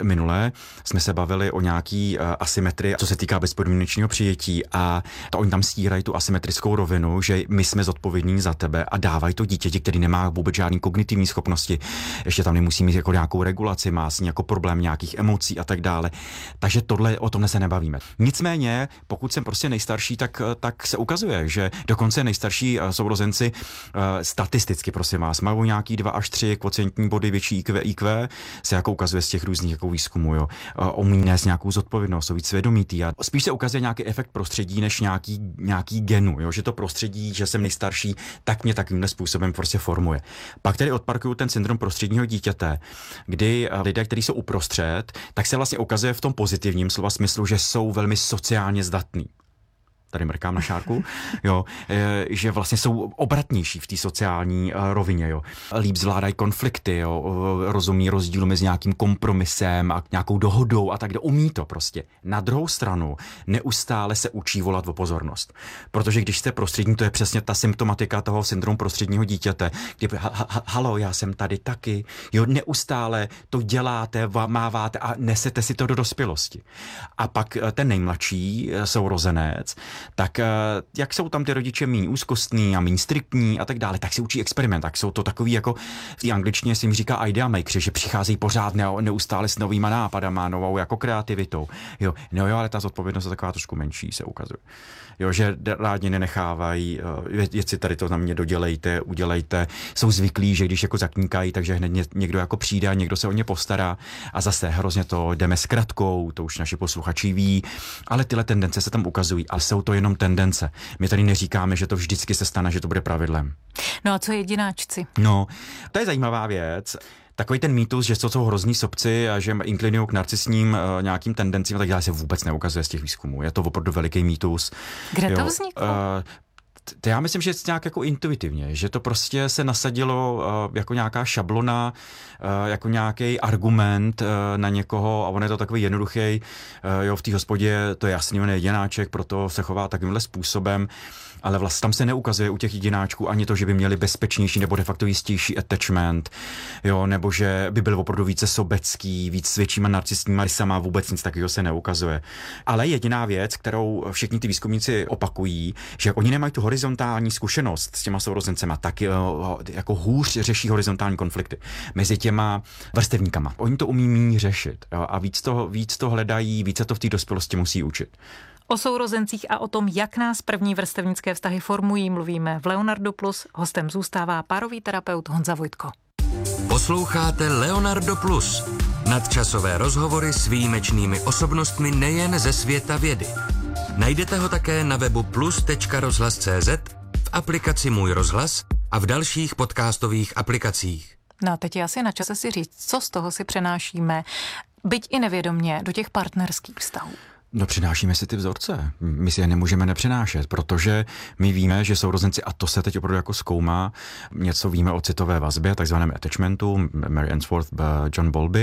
bavili o nějaký asymetrii, co se týká bezpodmínečného přijetí, a to oni tam stírají tu asymetrickou rovinu, že my jsme zodpovědní za tebe a dávají to dítěti, který nemá vůbec žádný kognitivní schopnosti, ještě tam nemusí mít jako nějakou regulaci, má si jako problém nějakých emocí a tak dále. Takže o tomhle se nebavíme. Nicméně, pokud jsem prostě nejstarší, tak se ukazuje, že dokonce nejstarší sourozenci statisticky, prosím vás, mají nějaký 2 až 3 kvocientní body větší IQ se jako ukazuje z těch různých jako výzkumů, jo. Umí nést nějakou zodpovědnost, jsou víc svědomitý a spíš se ukazuje nějaký efekt prostředí než nějaký genu, jo, že to prostředí, že jsem nejstarší, tak mě takovýmhle způsobem prostě formuje. Pak tedy odparkuju ten syndrom prostředního dítěte, kdy lidé, kteří jsou uprostřed, tak se vlastně ukazuje v tom pozitivním slova smyslu, že jsou velmi sociálně zdatní. Tady mrkám na šárku, jo, že vlastně jsou obratnější v té sociální rovině, jo. Líp zvládají konflikty, jo, rozumí rozdílu mezi nějakým kompromisem a nějakou dohodou a tak dále. Umí to prostě. Na druhou stranu neustále se učí volat o pozornost. Protože když jste prostřední, to je přesně ta symptomatika toho syndromu prostředního dítěte, kdy halo, já jsem tady taky, jo, neustále to děláte, máváte a nesete si to do dospělosti. A pak ten nejmladší sourozenec, tak jak jsou tam ty rodiče míň úzkostní a míň striktní a tak dále, tak se učí experiment, tak jsou to takový jako v té angličtině se jim říká idea makers, že přicházejí pořád neustále s novýma nápadama, novou jako kreativitou. Jo, ale ta zodpovědnost je taková trošku menší, se ukazuje. Jo, že rádi nenechávají, věci tady to na mě dodělejte, udělejte, jsou zvyklí, že když jako zakníkají, takže hned někdo jako přijde a někdo se o ně postará a zase hrozně to jdeme s kratkou, to už naši posluchači ví, ale tyhle tendence se tam ukazují, ale jsou to jenom tendence. My tady neříkáme, že to vždycky se stane, že to bude pravidlem. No a co jedináčci? No, to je zajímavá věc. Takový ten mýtus, že to jsou hrozní sobci a že inklinují k narcisním nějakým tendencím, tak dále se vůbec neukazuje z těch výzkumů. Je to opravdu veliký mýtus. Kde to vzniklo? Já myslím, že je nějak jako intuitivně, že to prostě se nasadilo jako nějaká šablona, jako nějaký argument na někoho a on je to takový jednoduchý, jo, v té hospodě to je jasný, on je jedináček, proto se chová takovýmhle způsobem. Ale vlastně tam se neukazuje u těch jedináčků ani to, že by měli bezpečnější nebo de facto jistější attachment, jo, nebo že by byl opravdu více sobecký, víc s většíma narcistníma rysama, vůbec nic takového se neukazuje. Ale jediná věc, kterou všichni ty výzkumníci opakují, že oni nemají tu horizontální zkušenost s těma sourozencema, tak jako hůř řeší horizontální konflikty mezi těma vrstevníkama. Oni to umí méně řešit, jo, a víc to hledají, více to v té dospělosti musí učit. O sourozencích a o tom, jak nás první vrstevnické vztahy formují, mluvíme v Leonardo Plus. Hostem zůstává párový terapeut Honza Vojtko. Posloucháte Leonardo Plus. Nadčasové rozhovory s výjimečnými osobnostmi nejen ze světa vědy. Najdete ho také na webu plus.rozhlas.cz, v aplikaci Můj rozhlas a v dalších podcastových aplikacích. No a teď je asi na čase si říct, co z toho si přenášíme, byť i nevědomně, do těch partnerských vztahů. No, přinášíme si ty vzorce. My si je nemůžeme nepřinášet, protože my víme, že sourozenci, a to se teď opravdu jako zkoumá, něco víme o citové vazbě, takzvaném attachmentu, Mary Ainsworth, John Bowlby,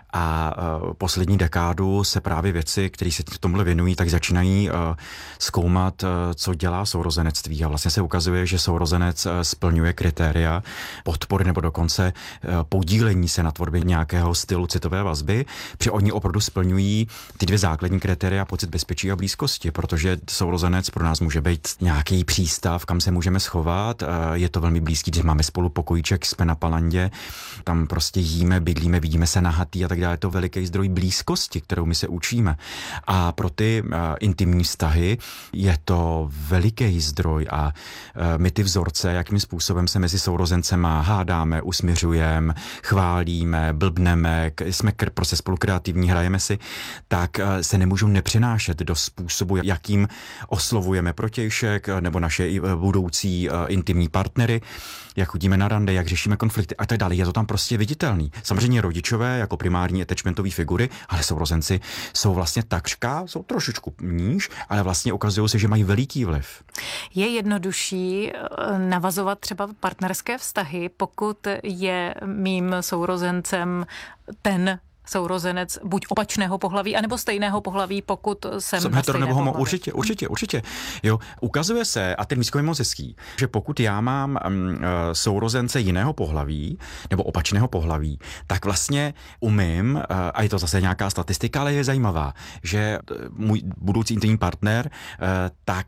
a poslední dekádu se právě věci, které se v tomhle věnují, tak začínají zkoumat, co dělá sourozenectví. A vlastně se ukazuje, že sourozenec splňuje kritéria podpory nebo dokonce podílení se na tvorbě nějakého stylu citové vazby, protože oni opravdu splňují ty 2 základní kritéria a pocit bezpečí a blízkosti, protože sourozenec pro nás může být nějaký přístav, kam se můžeme schovat. Je to velmi blízký, když máme spolu pokojíček, jsme na palandě, tam prostě jíme, bydlíme, vidíme se nahatý a tak dále. Je to veliký zdroj blízkosti, kterou my se učíme. A pro ty intimní vztahy je to veliký zdroj a my ty vzorce, jakým způsobem se mezi sourozencema hádáme, usměřujeme, chválíme, blbneme, jsme prostě spolu kreativní, hrajeme si, tak se nemůžou můžeme přenášet do způsobu, jakým oslovujeme protějšek nebo naše budoucí intimní partnery, jak chodíme na rande, jak řešíme konflikty a tak dále. Je to tam prostě viditelný. Samozřejmě rodičové jako primární attachmentové figury, ale sourozenci jsou vlastně takřka, jsou trošičku níž, ale vlastně ukazují se, že mají veliký vliv. Je jednodušší navazovat třeba partnerské vztahy, pokud je mým sourozencem ten sourozenec buď opačného pohlaví, anebo stejného pohlaví, pokud jsem na stejné pohlaví. Určitě. Jo, ukazuje se, a ten výzkum je moc hezký, že pokud já mám sourozence jiného pohlaví, nebo opačného pohlaví, tak vlastně umím, a je to zase nějaká statistika, ale je zajímavá, že můj budoucí intimní partner, tak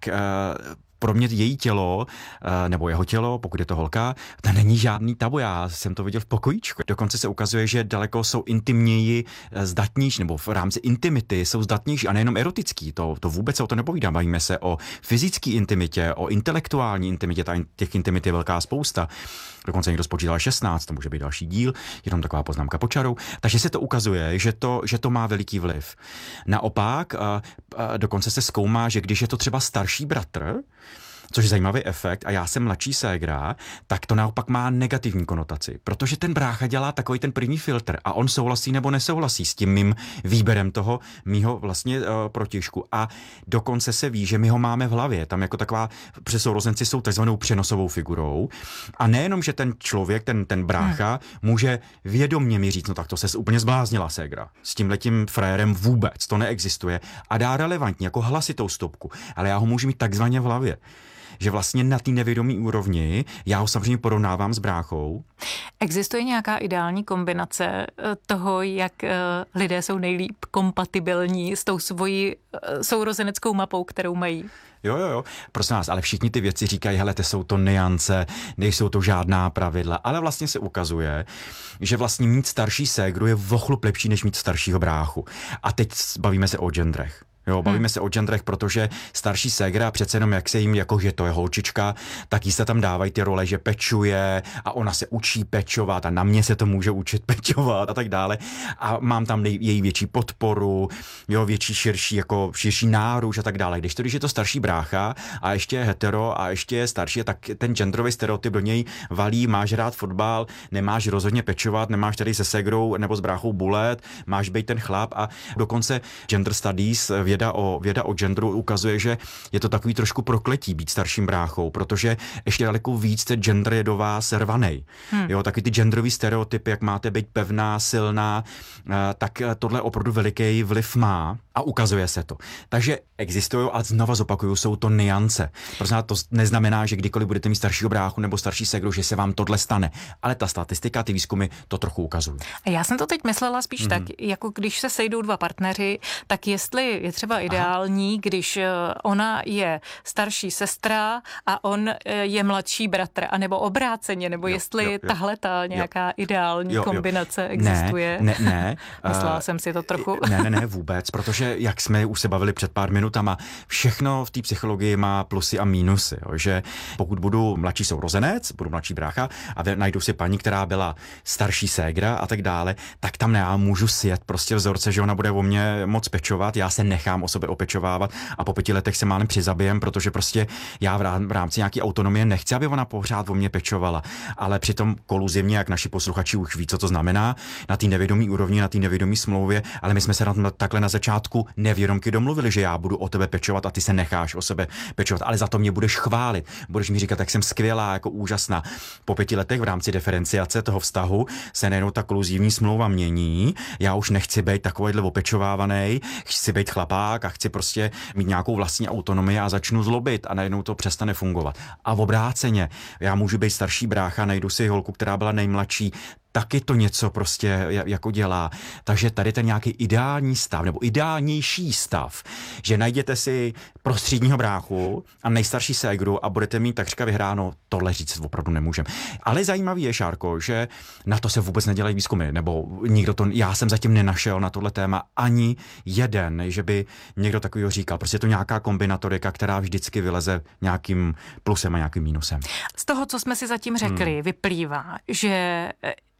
pro mě její tělo, nebo jeho tělo, pokud je to holka, to není žádný tabu. Já jsem to viděl v pokojíčku. Dokonce se ukazuje, že daleko jsou intimněji zdatnější, nebo v rámci intimity jsou zdatnější a nejenom erotický. To vůbec se o to nepovídám. Bavíme se o fyzické intimitě, o intelektuální intimitě. Těch intimit je velká spousta. Dokonce někdo spočítal 16, to může být další díl, jenom taková poznámka pod čarou. Takže se to ukazuje, že to má veliký vliv. Naopak, dokonce se zkoumá, že když je to třeba starší bratr, což je zajímavý efekt, a já jsem mladší ségra, tak to naopak má negativní konotaci, protože ten brácha dělá takový ten první filtr a on souhlasí nebo nesouhlasí s tím mým výběrem toho mýho vlastně protějšku. A dokonce se ví, že my ho máme v hlavě. Tam jako taková, protože sourozenci jsou takzvanou přenosovou figurou. A nejenom, že ten člověk, ten brácha, může vědomně mi říct, no tak to se úplně zbláznila ségra. S tímhletím frérem vůbec, to neexistuje. A dá relevantně, jako hlasitou stopku. Ale já ho můžu mít takzvaně v hlavě. Že vlastně na té nevědomé úrovni já ho samozřejmě porovnávám s bráchou. Existuje nějaká ideální kombinace toho, jak lidé jsou nejlíp kompatibilní s tou svojí sourozeneckou mapou, kterou mají? Jo. Prosím nás, ale všichni ty věci říkají, hele, to jsou to nuance, nejsou to žádná pravidla, ale vlastně se ukazuje, že vlastně mít starší ségru je vochlup lepší, než mít staršího bráchu. A teď bavíme se o genderech. Jo, bavíme se o genderech, protože starší ségra přece jenom jak se jim, jako že to je holčička, tak jí se tam dávají ty role, že pečuje a ona se učí pečovat a na mě se to může učit pečovat a tak dále. A mám tam její větší podporu, jo, větší, širší náruč a tak dále. Když je to starší brácha a ještě je hetero a ještě je starší, tak ten genderový stereotyp do něj valí, máš rád fotbal, nemáš rozhodně pečovat, nemáš tady se ségrou nebo s bráchou bulet, máš být ten chlap a dokonce gender studies, věda o genderu ukazuje, že je to takový trošku prokletí být starším bráchou, protože ještě daleko víc ten gender je do vás rvanej. Jo, taky ty genderový stereotypy, jak máte být pevná, silná, tak tohle opravdu veliký vliv má a ukazuje se to. Takže existují a znova zopakuju, jsou to nuance. Prostě to neznamená, že kdykoliv budete mít staršího bráchu nebo starší ségru, že se vám tohle stane. Ale ta statistika, ty výzkumy to trochu ukazují. A já jsem to teď myslela spíš tak, jako když se sejdou dva partneři, tak jestli je třeba ideální, když ona je starší sestra a on je mladší bratr, anebo obráceně, nebo jestli tahle ta nějaká ideální kombinace existuje. Ne. Myslela jsem si to trochu. Ne, vůbec, protože jak jsme už se bavili před pár minutama, všechno v té psychologii má plusy a mínusy, jo, že pokud budu mladší sourozenec, budu mladší brácha a najdu si paní, která byla starší ségra a tak dále, tak tam já můžu sjet prostě vzorce, že ona bude o mě moc pečovat, já se nechám o sobě opečovávat a po 5 letech se málem přizabijem, protože prostě já v rámci nějaký autonomie nechci, aby ona pořád o mě pečovala, ale přitom koluzivně, jak naši posluchači už ví, co to znamená, na té nevědomí úrovni, na té nevědomí smlouvě, ale my jsme se takhle na začátku nevědomky domluvili, že já budu o tebe pečovat a ty se necháš o sebe pečovat, ale za to mě budeš chválit, budeš mi říkat, jak jsem skvělá, jako úžasná. Po 5 letech v rámci diferenciace toho vztahu se nejenom ta koluzivní smlouva mění, já už nechci být takovýhle opečovávaný, chci být chlapák a chci prostě mít nějakou vlastní autonomii a začnu zlobit a najednou to přestane fungovat. A v obráceně, já můžu být starší brácha, najdu si holku, která byla nejmladší, taky to něco prostě jako dělá. Takže tady ten nějaký ideální stav, nebo ideálnější stav, že najděte si prostředního bráchu a nejstarší ségru a budete mít takřka vyhráno, tohle říct opravdu nemůžem. Ale zajímavý je, Šárko, že na to se vůbec nedělají výzkumy, nebo nikdo to, já jsem zatím nenašel na tohle téma ani jeden, že by někdo takovýho říkal. Prostě je to nějaká kombinatorika, která vždycky vyleze nějakým plusem a nějakým mínusem. Z toho, co jsme si zatím řekli, vyplývá, že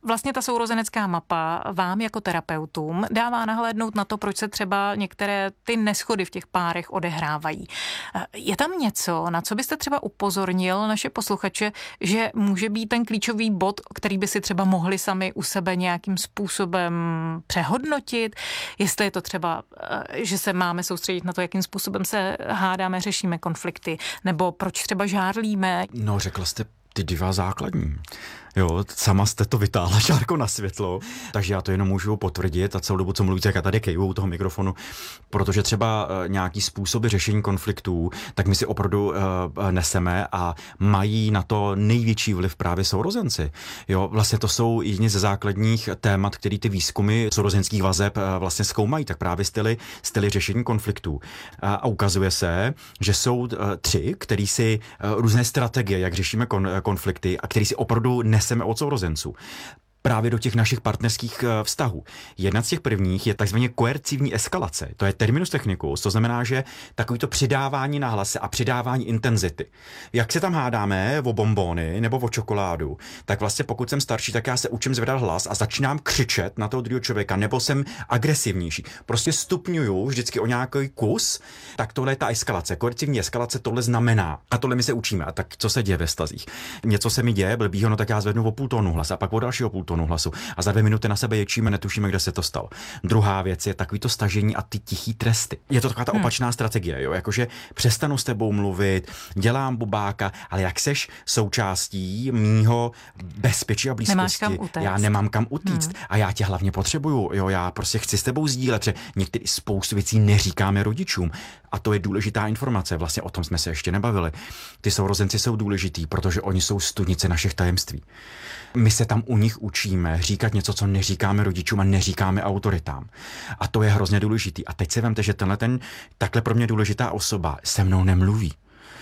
Vlastně ta sourozenecká mapa vám jako terapeutům dává nahlédnout na to, proč se třeba některé ty neshody v těch párech odehrávají. Je tam něco, na co byste třeba upozornil naše posluchače, že může být ten klíčový bod, který by si třeba mohli sami u sebe nějakým způsobem přehodnotit? Jestli je to třeba, že se máme soustředit na to, jakým způsobem se hádáme, řešíme konflikty, nebo proč třeba žárlíme? No, řekla jste ty dva základní. Jo, sama jste to vytáhla, Šárko, na světlo, takže já to jenom můžu potvrdit a celou dobu, co mluvíte, jak já tady kejvu u toho mikrofonu, protože třeba nějaký způsoby řešení konfliktů, tak my si opravdu neseme a mají na to největší vliv právě sourozenci. Jo, vlastně to jsou jedni ze základních témat, který ty výzkumy sourozenských vazeb vlastně zkoumají, tak právě styly řešení konfliktů. A ukazuje se, že jsou 3, který si různé strategie, jak řešíme konflikty a který si opravdu neseme od sourozenců. Právě do těch našich partnerských vztahů. Jedna z těch prvních je takzvaně koercivní eskalace. To je terminus technicus, to znamená, že takovýto přidávání na hlase a přidávání intenzity. Jak se tam hádáme o bonbony nebo o čokoládu, tak vlastně pokud jsem starší, tak já se učím zvedat hlas a začínám křičet na toho druhého člověka, nebo jsem agresivnější. Prostě stupňuju vždycky o nějaký kus, tak tohle je ta eskalace. Koercivní eskalace tohle znamená. A tohle my se učíme. A tak co se děje ve vztazích? Něco se mi děje, blbýho, no tak já zvednu o půl tónu hlas a pak o dalšího půl tónu hlasu a za 2 minuty na sebe ječíme, netušíme, kde se to stalo. Druhá věc je takový to stažení a ty tichý tresty. Je to taková ta opačná strategie, jo? Jakože přestanu s tebou mluvit, dělám bubáka, ale jak seš součástí mýho bezpečí a blízkosti, já nemám kam utíct a já tě hlavně potřebuju, jo? Já prostě chci s tebou sdílet, protože některé spoustu věcí neříkáme rodičům a to je důležitá informace, vlastně o tom jsme se ještě nebavili. Ty sourozenci jsou důležitý, protože oni jsou studnice našich tajemství. My se tam u nich učíme říkat něco, co neříkáme rodičům a neříkáme autoritám. A to je hrozně důležitý. A teď se vemte, že takhle pro mě důležitá osoba se mnou nemluví.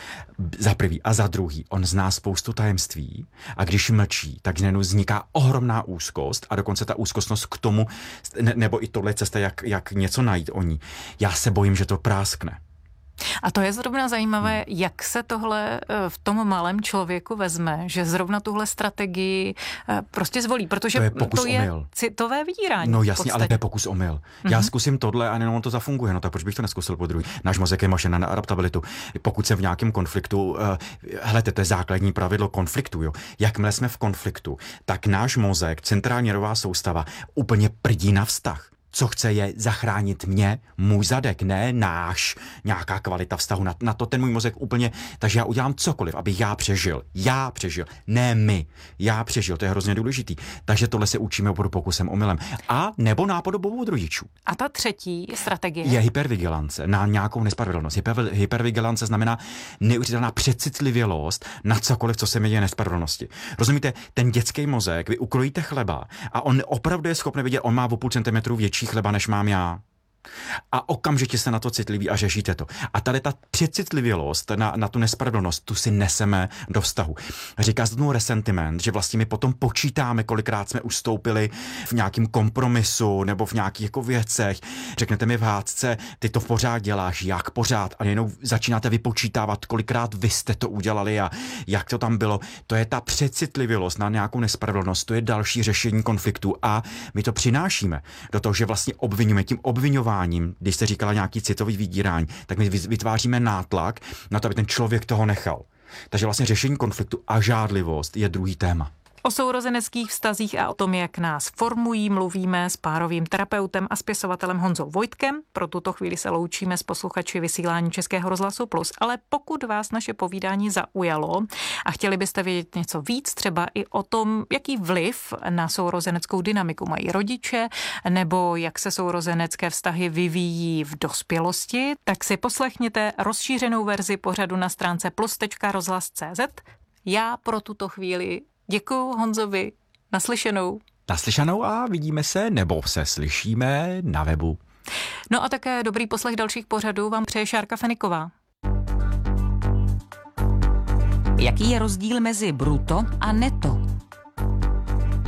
Za prvý a za druhý, on zná spoustu tajemství a když mlčí, tak vzniká ohromná úzkost a dokonce ta úzkostnost k tomu, nebo i tohle cesta, jak něco najít o ní. Já se bojím, že to práskne. A to je zrovna zajímavé, jak se tohle v tom malém člověku vezme, že zrovna tuhle strategii prostě zvolí, protože to je citové vydírání. No jasně, ale to je pokus omyl. Já zkusím tohle a jenom to zafunguje, no tak proč bych to neskusil po druhý? Náš mozek je mašina na adaptabilitu. Pokud jsem v nějakém konfliktu, helejte, to je základní pravidlo konfliktu, jo. Jakmile jsme v konfliktu, tak náš mozek, centrální nervová soustava, úplně prdí na vztah. Co chce je zachránit mě, můj zadek, ne náš, nějaká kvalita vztahu, na to ten můj mozek úplně, takže já udělám cokoliv, abych já přežil, ne my, já přežil, to je hrozně důležitý, takže tohle se učíme opravdu pokusem omylem, a nebo nápodobou od rodičů. A ta třetí strategie? Je hypervigilance na nějakou nespravedlnost. Hypervigilance znamená neuvěřitelná přecitlivělost na cokoliv, co se mi děje nespravedlnosti. Rozumíte, ten dětský mozek, vy ukrojíte chleba a on opravdu je schopný vidět, on má o půl centimetru větší chleba, než mám já. A okamžitě se na to citliví a řešíte to. A tady ta přecitlivělost na tu nespravedlnost, tu si neseme do vztahu. Říká se tomu resentiment, že vlastně my potom počítáme, kolikrát jsme ustoupili v nějakém kompromisu nebo v nějakých jako věcech. Řeknete mi v hádce, ty to pořád děláš, jak pořád, a jenom začínáte vypočítávat, kolikrát vy jste to udělali a jak to tam bylo. To je ta přecitlivělost na nějakou nespravedlnost, to je další řešení konfliktu a my to přinášíme do toho, že vlastně obvinujeme tím obviňováním, když jste říkala nějaký citový vydírání, tak my vytváříme nátlak na to, aby ten člověk toho nechal. Takže vlastně řešení konfliktu a žádlivost je druhý téma. O sourozeneckých vztazích a o tom, jak nás formují, mluvíme s párovým terapeutem a spisovatelem Honzou Vojtkem. Pro tuto chvíli se loučíme s posluchači vysílání Českého rozhlasu Plus, ale pokud vás naše povídání zaujalo a chtěli byste vědět něco víc, třeba i o tom, jaký vliv na sourozeneckou dynamiku mají rodiče, nebo jak se sourozenecké vztahy vyvíjí v dospělosti, tak si poslechněte rozšířenou verzi pořadu na stránce plus.rozhlas.cz. Já pro tuto chvíli děkuju Honzovi. Naslyšenou. Naslyšenou a vidíme se nebo se slyšíme na webu. No a také dobrý poslech dalších pořadů vám přeje Šárka Feniková. Jaký je rozdíl mezi bruto a neto?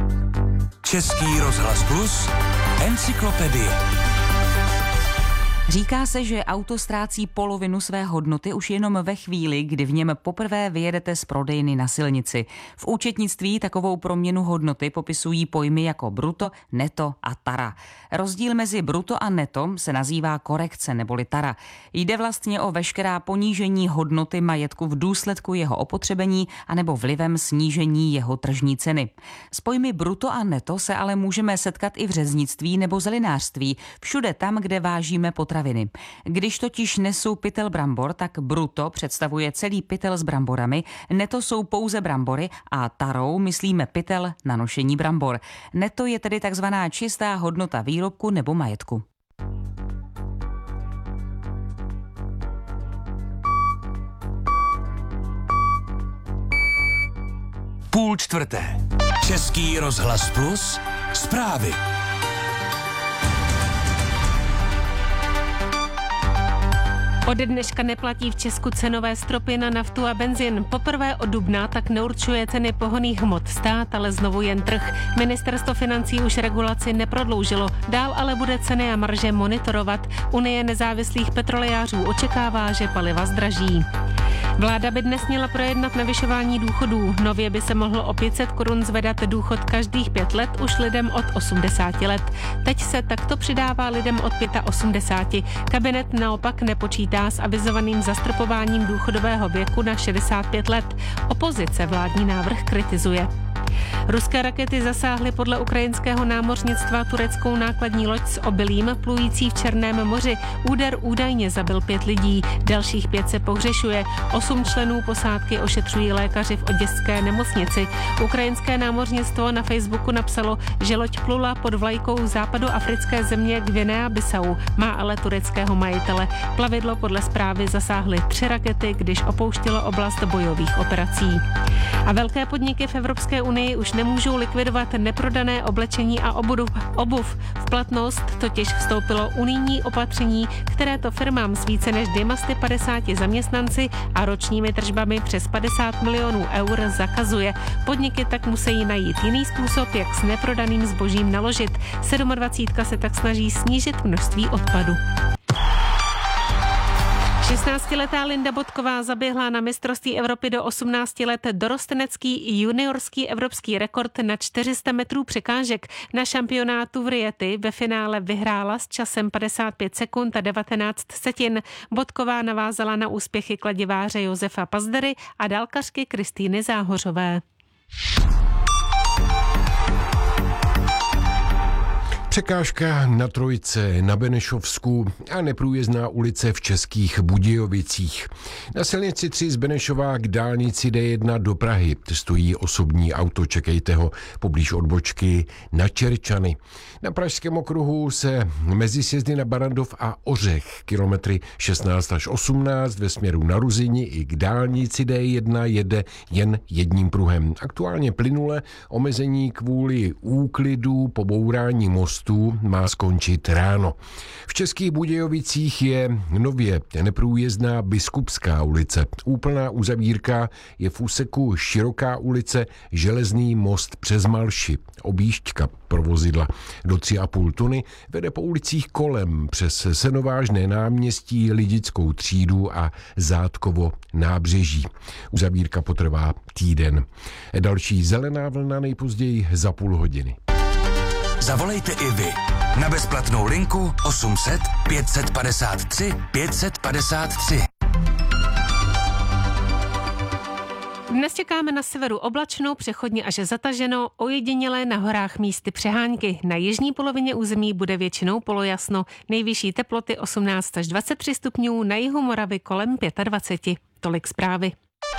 Český rozhlas Plus, encyklopedie. Říká se, že auto ztrácí polovinu své hodnoty už jenom ve chvíli, kdy v něm poprvé vyjedete z prodejny na silnici. V účetnictví takovou proměnu hodnoty popisují pojmy jako bruto, neto a tara. Rozdíl mezi bruto a neto se nazývá korekce neboli tara. Jde vlastně o veškerá ponížení hodnoty majetku v důsledku jeho opotřebení anebo vlivem snížení jeho tržní ceny. S pojmy bruto a neto se ale můžeme setkat i v řeznictví nebo zelinářství, všude tam, kde vážíme potraviny. Když totiž nesu pytel brambor, tak bruto představuje celý pytel s bramborami, neto jsou pouze brambory a tarou myslíme pytel na nošení brambor. Neto je tedy takzvaná čistá hodnota výrobku nebo majetku. Půl čtvrté. Český rozhlas Plus. Zprávy. Ode dneška neplatí v Česku cenové stropy na naftu a benzin. Poprvé od dubna tak neurčuje ceny pohonných hmot stát, ale znovu jen trh. Ministerstvo financí už regulaci neprodloužilo, dál ale bude ceny a marže monitorovat. Unie nezávislých petrolejářů očekává, že paliva zdraží. Vláda by dnes měla projednat navyšování důchodů. Nově by se mohlo o 500 korun zvedat důchod každých 5 let už lidem od 80 let. Teď se takto přidává lidem od 85. Kabinet naopak nepočítá s avizovaným zastropováním důchodového věku na 65 let. Opozice vládní návrh kritizuje. Ruské rakety zasáhly podle ukrajinského námořnictva tureckou nákladní loď s obilím plující v Černém moři. Úder údajně zabil 5 lidí, dalších 5 se pohřešuje. 8 členů posádky ošetřují lékaři v oděské nemocnici. Ukrajinské námořnictvo na Facebooku napsalo, že loď plula pod vlajkou západoafrické země Gvinea-Bissau, má ale tureckého majitele. Plavidlo podle zprávy zasáhly 3 rakety, když opouštělo oblast bojových operací. A velké podniky v Evropské unii už nemůžou likvidovat neprodané oblečení a obuv. V platnost totiž vstoupilo unijní opatření, které to firmám s více než 250 zaměstnanci a ročními tržbami přes 50 milionů eur zakazuje. Podniky tak musí najít jiný způsob, jak s neprodaným zbožím naložit. 27 se tak snaží snížit množství odpadu. 16letá Linda Bodková zaběhla na mistrovství Evropy do 18 let dorostenecký i juniorský evropský rekord na 400 metrů překážek. Na šampionátu v Rieti ve finále vyhrála s časem 55 sekund a 19 setin. Bodková navázala na úspěchy kladiváře Josefa Pazdery a dálkařky Kristýny Záhořové. Překážka na Trojce, na Benešovsku a neprůjezdná ulice v Českých Budějovicích. Na silnici 3 z Benešova k dálnici D1 do Prahy stojí osobní auto, čekejte ho poblíž odbočky na Čerčany. Na Pražském okruhu se mezi sjezdy na Barandov a Ořech kilometry 16 až 18 ve směru na Ruzini i k dálnici D1 jede jen jedním pruhem. Aktuálně plynule omezení kvůli úklidu pobourání mostu má skončit ráno. V Českých Budějovicích je nově neprůjezdná Biskupská ulice. Úplná uzavírka je v úseku Široká ulice, Železný most přes Malši. Objížďka pro vozidla do 3,5 tuny vede po ulicích kolem přes Senovážné náměstí, Lidickou třídu a Zátkovo nábřeží. Uzavírka potrvá týden. Další zelená vlna nejpozději za půl hodiny. Zavolejte i vy na bezplatnou linku 800 553 553. Dnes čekáme na severu oblačno, přechodně až zataženo, ojedinělé na horách místy přehánky. Na jižní polovině území bude většinou polojasno. Nejvyšší teploty 18 až 23 stupňů, na jihu Moravy kolem 25. Tolik zprávy.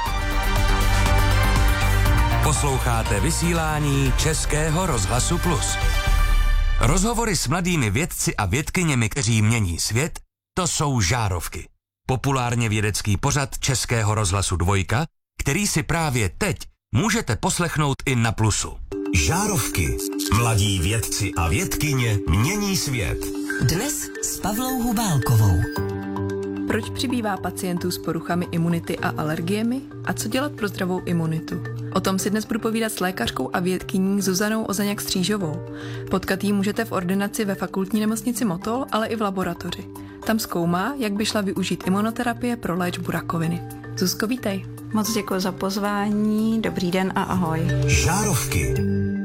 Posloucháte vysílání Českého rozhlasu Plus. Rozhovory s mladými vědci a vědkyněmi, kteří mění svět, to jsou Žárovky. Populárně vědecký pořad Českého rozhlasu 2, který si právě teď můžete poslechnout i na Plusu. Žárovky. Mladí vědci a vědkyně mění svět. Dnes s Pavlou Hubálkovou. Proč přibývá pacientů s poruchami imunity a alergiemi a co dělat pro zdravou imunitu? O tom si dnes budu povídat s lékařkou a vědkyní Zuzanou Ozaňák-Střížovou. Potkat jí můžete v ordinaci ve fakultní nemocnici Motol, ale i v laboratoři. Tam zkoumá, jak by šla využít imunoterapie pro léčbu rakoviny. Zuzko, vítej. Moc děkuji za pozvání, dobrý den a ahoj. Žárovky.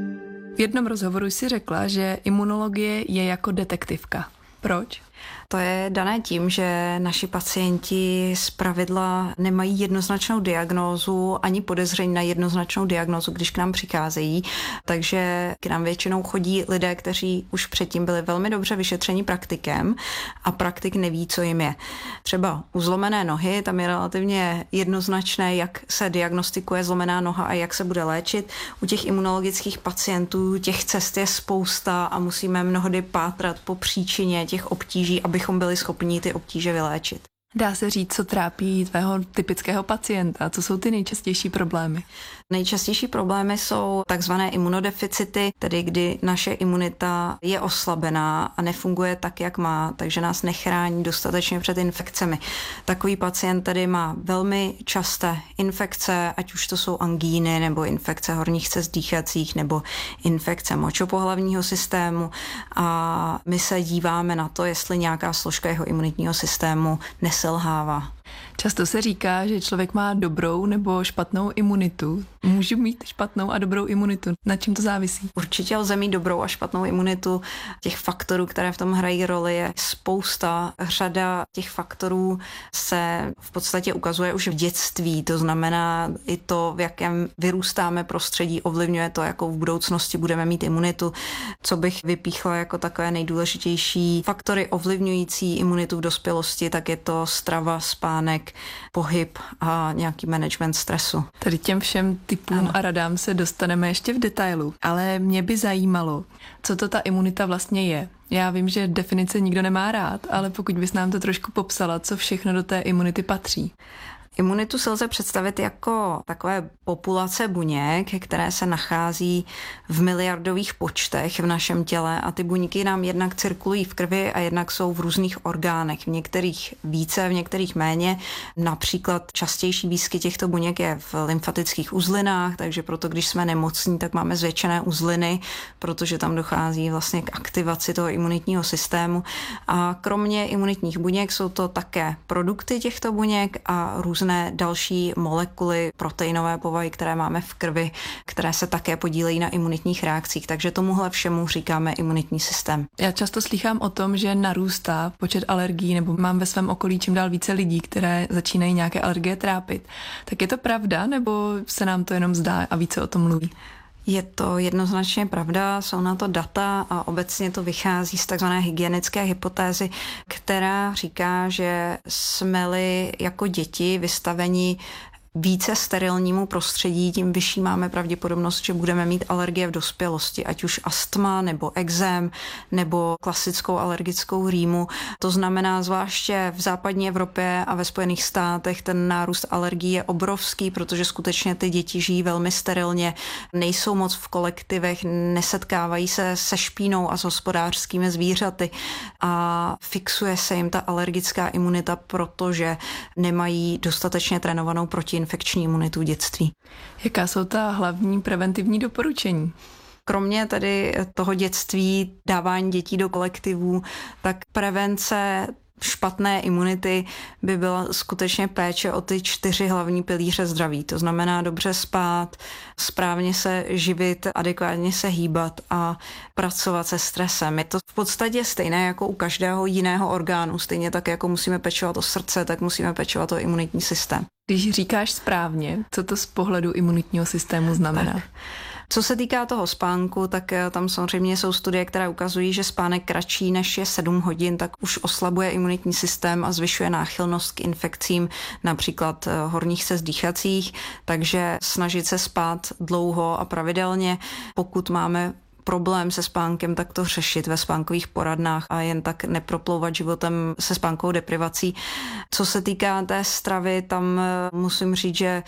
V jednom rozhovoru jsi řekla, že imunologie je jako detektivka. Proč? To je dané tím, že naši pacienti zpravidla nemají jednoznačnou diagnózu ani podezření na jednoznačnou diagnózu, když k nám přicházejí. Takže k nám většinou chodí lidé, kteří už předtím byli velmi dobře vyšetřeni praktikem a praktik neví, co jim je. Třeba u zlomené nohy, tam je relativně jednoznačné, jak se diagnostikuje zlomená noha a jak se bude léčit. U těch imunologických pacientů těch cest je spousta a musíme mnohdy pátrat po příčině těch obtíží, abychom byli schopni ty obtíže vyléčit. Dá se říct, co trápí tvého typického pacienta? Co jsou ty nejčastější problémy? Nejčastější problémy jsou takzvané imunodeficity, tedy kdy naše imunita je oslabená a nefunguje tak, jak má, takže nás nechrání dostatečně před infekcemi. Takový pacient tedy má velmi časté infekce, ať už to jsou angíny, nebo infekce horních cest dýchacích, nebo infekce močopohlavního systému a my se díváme na to, jestli nějaká složka jeho imunitního systému neselhává. Často se říká, že člověk má dobrou nebo špatnou imunitu. Můžu mít špatnou a dobrou imunitu. Na čem to závisí? Určitě lze mít dobrou a špatnou imunitu. Těch faktorů, které v tom hrají roli, je spousta. Řada těch faktorů se v podstatě ukazuje už v dětství. To znamená i to, v jakém vyrůstáme prostředí, ovlivňuje to, jakou v budoucnosti budeme mít imunitu. Co bych vypíchla jako takové nejdůležitější faktory ovlivňující imunitu v dospělosti, tak je to strava, spánek, pohyb a nějaký management stresu. Tady těm všem typům a radám se dostaneme ještě v detailu, ale mě by zajímalo, co to ta imunita vlastně je. Já vím, že definice nikdo nemá rád, ale pokud bys nám to trošku popsala, co všechno do té imunity patří. Imunitu se lze představit jako takové populace buněk, které se nachází v miliardových počtech v našem těle a ty buňky nám jednak cirkulují v krvi a jednak jsou v různých orgánech. V některých více, v některých méně. Například častější výskyt těchto buněk je v lymfatických uzlinách, takže proto, když jsme nemocní, tak máme zvětšené uzliny, protože tam dochází vlastně k aktivaci toho imunitního systému. A kromě imunitních buněk jsou to také produkty těchto buněk a různé další molekuly proteinové povahy, které máme v krvi, které se také podílejí na imunitních reakcích. Takže tomuhle všemu říkáme imunitní systém. Já často slýchám o tom, že narůstá počet alergií, nebo mám ve svém okolí čím dál více lidí, které začínají nějaké alergie trápit. Tak je to pravda, nebo se nám to jenom zdá a více o tom mluví? Je to jednoznačně pravda, jsou na to data a obecně to vychází z takzvané hygienické hypotézy, která říká, že jsme-li jako děti vystaveni více sterilnímu prostředí, tím vyšší máme pravděpodobnost, že budeme mít alergie v dospělosti, ať už astma, nebo ekzém, nebo klasickou alergickou rýmu. To znamená, zvláště v západní Evropě a ve Spojených státech ten nárůst alergií je obrovský, protože skutečně ty děti žijí velmi sterilně, nejsou moc v kolektivech, nesetkávají se se špínou a s hospodářskými zvířaty a fixuje se jim ta alergická imunita, protože nemají dostatečně trénovanou protiinfekční imunitu v dětství. Jaká jsou ta hlavní preventivní doporučení? Kromě tedy toho dětství, dávání dětí do kolektivů, tak prevence špatné imunity by byla skutečně péče o ty 4 hlavní pilíře zdraví. To znamená dobře spát, správně se živit, adekvátně se hýbat a pracovat se stresem. Je to v podstatě stejné jako u každého jiného orgánu. Stejně tak, jako musíme pečovat o srdce, tak musíme pečovat o imunitní systém. Když říkáš správně, co to z pohledu imunitního systému znamená? Tak. Co se týká toho spánku, tak tam samozřejmě jsou studie, které ukazují, že spánek kratší než je 7 hodin, tak už oslabuje imunitní systém a zvyšuje náchylnost k infekcím, například horních cest dýchacích, takže snažit se spát dlouho a pravidelně, pokud máme problém se spánkem, tak to řešit ve spánkových poradnách a jen tak neproplouvat životem se spánkovou deprivací. Co se týká té stravy, tam musím říct, že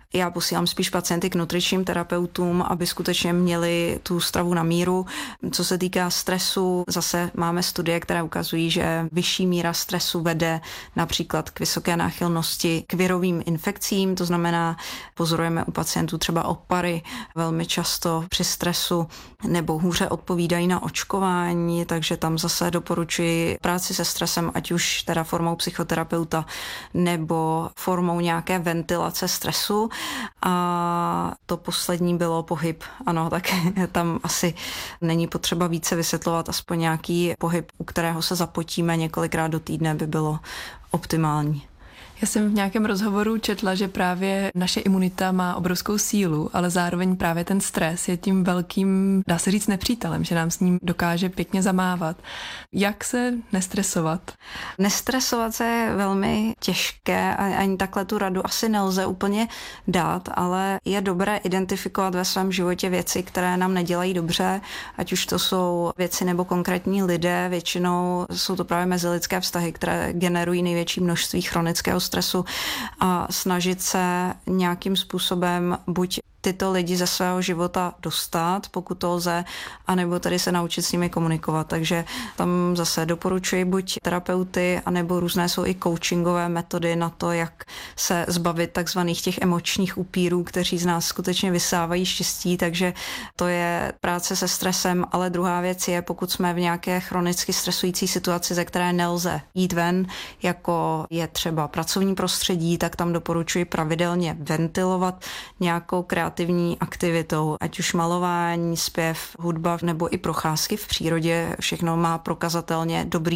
Já posílám spíš pacienty k nutričním terapeutům, aby skutečně měli tu stravu na míru. Co se týká stresu, zase máme studie, které ukazují, že vyšší míra stresu vede například k vysoké náchylnosti k virovým infekcím, to znamená, pozorujeme u pacientů třeba opary velmi často při stresu, nebo hůře odpovídají na očkování, takže tam zase doporučuji práci se stresem, ať už teda formou psychoterapeuta nebo formou nějaké ventilace stresu. A to poslední bylo pohyb. Ano, tak tam asi není potřeba více vysvětlovat, aspoň nějaký pohyb, u kterého se zapotíme několikrát do týdne, by bylo optimální. Já jsem v nějakém rozhovoru četla, že právě naše imunita má obrovskou sílu, ale zároveň právě ten stres je tím velkým, dá se říct, nepřítelem, že nám s ním dokáže pěkně zamávat. Jak se nestresovat? Nestresovat se je velmi těžké a ani takhle tu radu asi nelze úplně dát, ale je dobré identifikovat ve svém životě věci, které nám nedělají dobře, ať už to jsou věci nebo konkrétní lidé, většinou jsou to právě mezilidské vztahy, které generují největší množství chronického stresu a snažit se nějakým způsobem buď tyto lidi ze svého života dostat, pokud to lze, anebo tady se naučit s nimi komunikovat. Takže tam zase doporučuji buď terapeuty, anebo různé jsou i coachingové metody na to, jak se zbavit takzvaných těch emočních upírů, kteří z nás skutečně vysávají štěstí, takže to je práce se stresem, ale druhá věc je, pokud jsme v nějaké chronicky stresující situaci, ze které nelze jít ven, jako je třeba pracovní prostředí, tak tam doporučuji pravidelně ventilovat nějakou kreativní aktivitou, ať už malování, zpěv, hudba nebo i procházky v přírodě, všechno má prokazatelně dobrý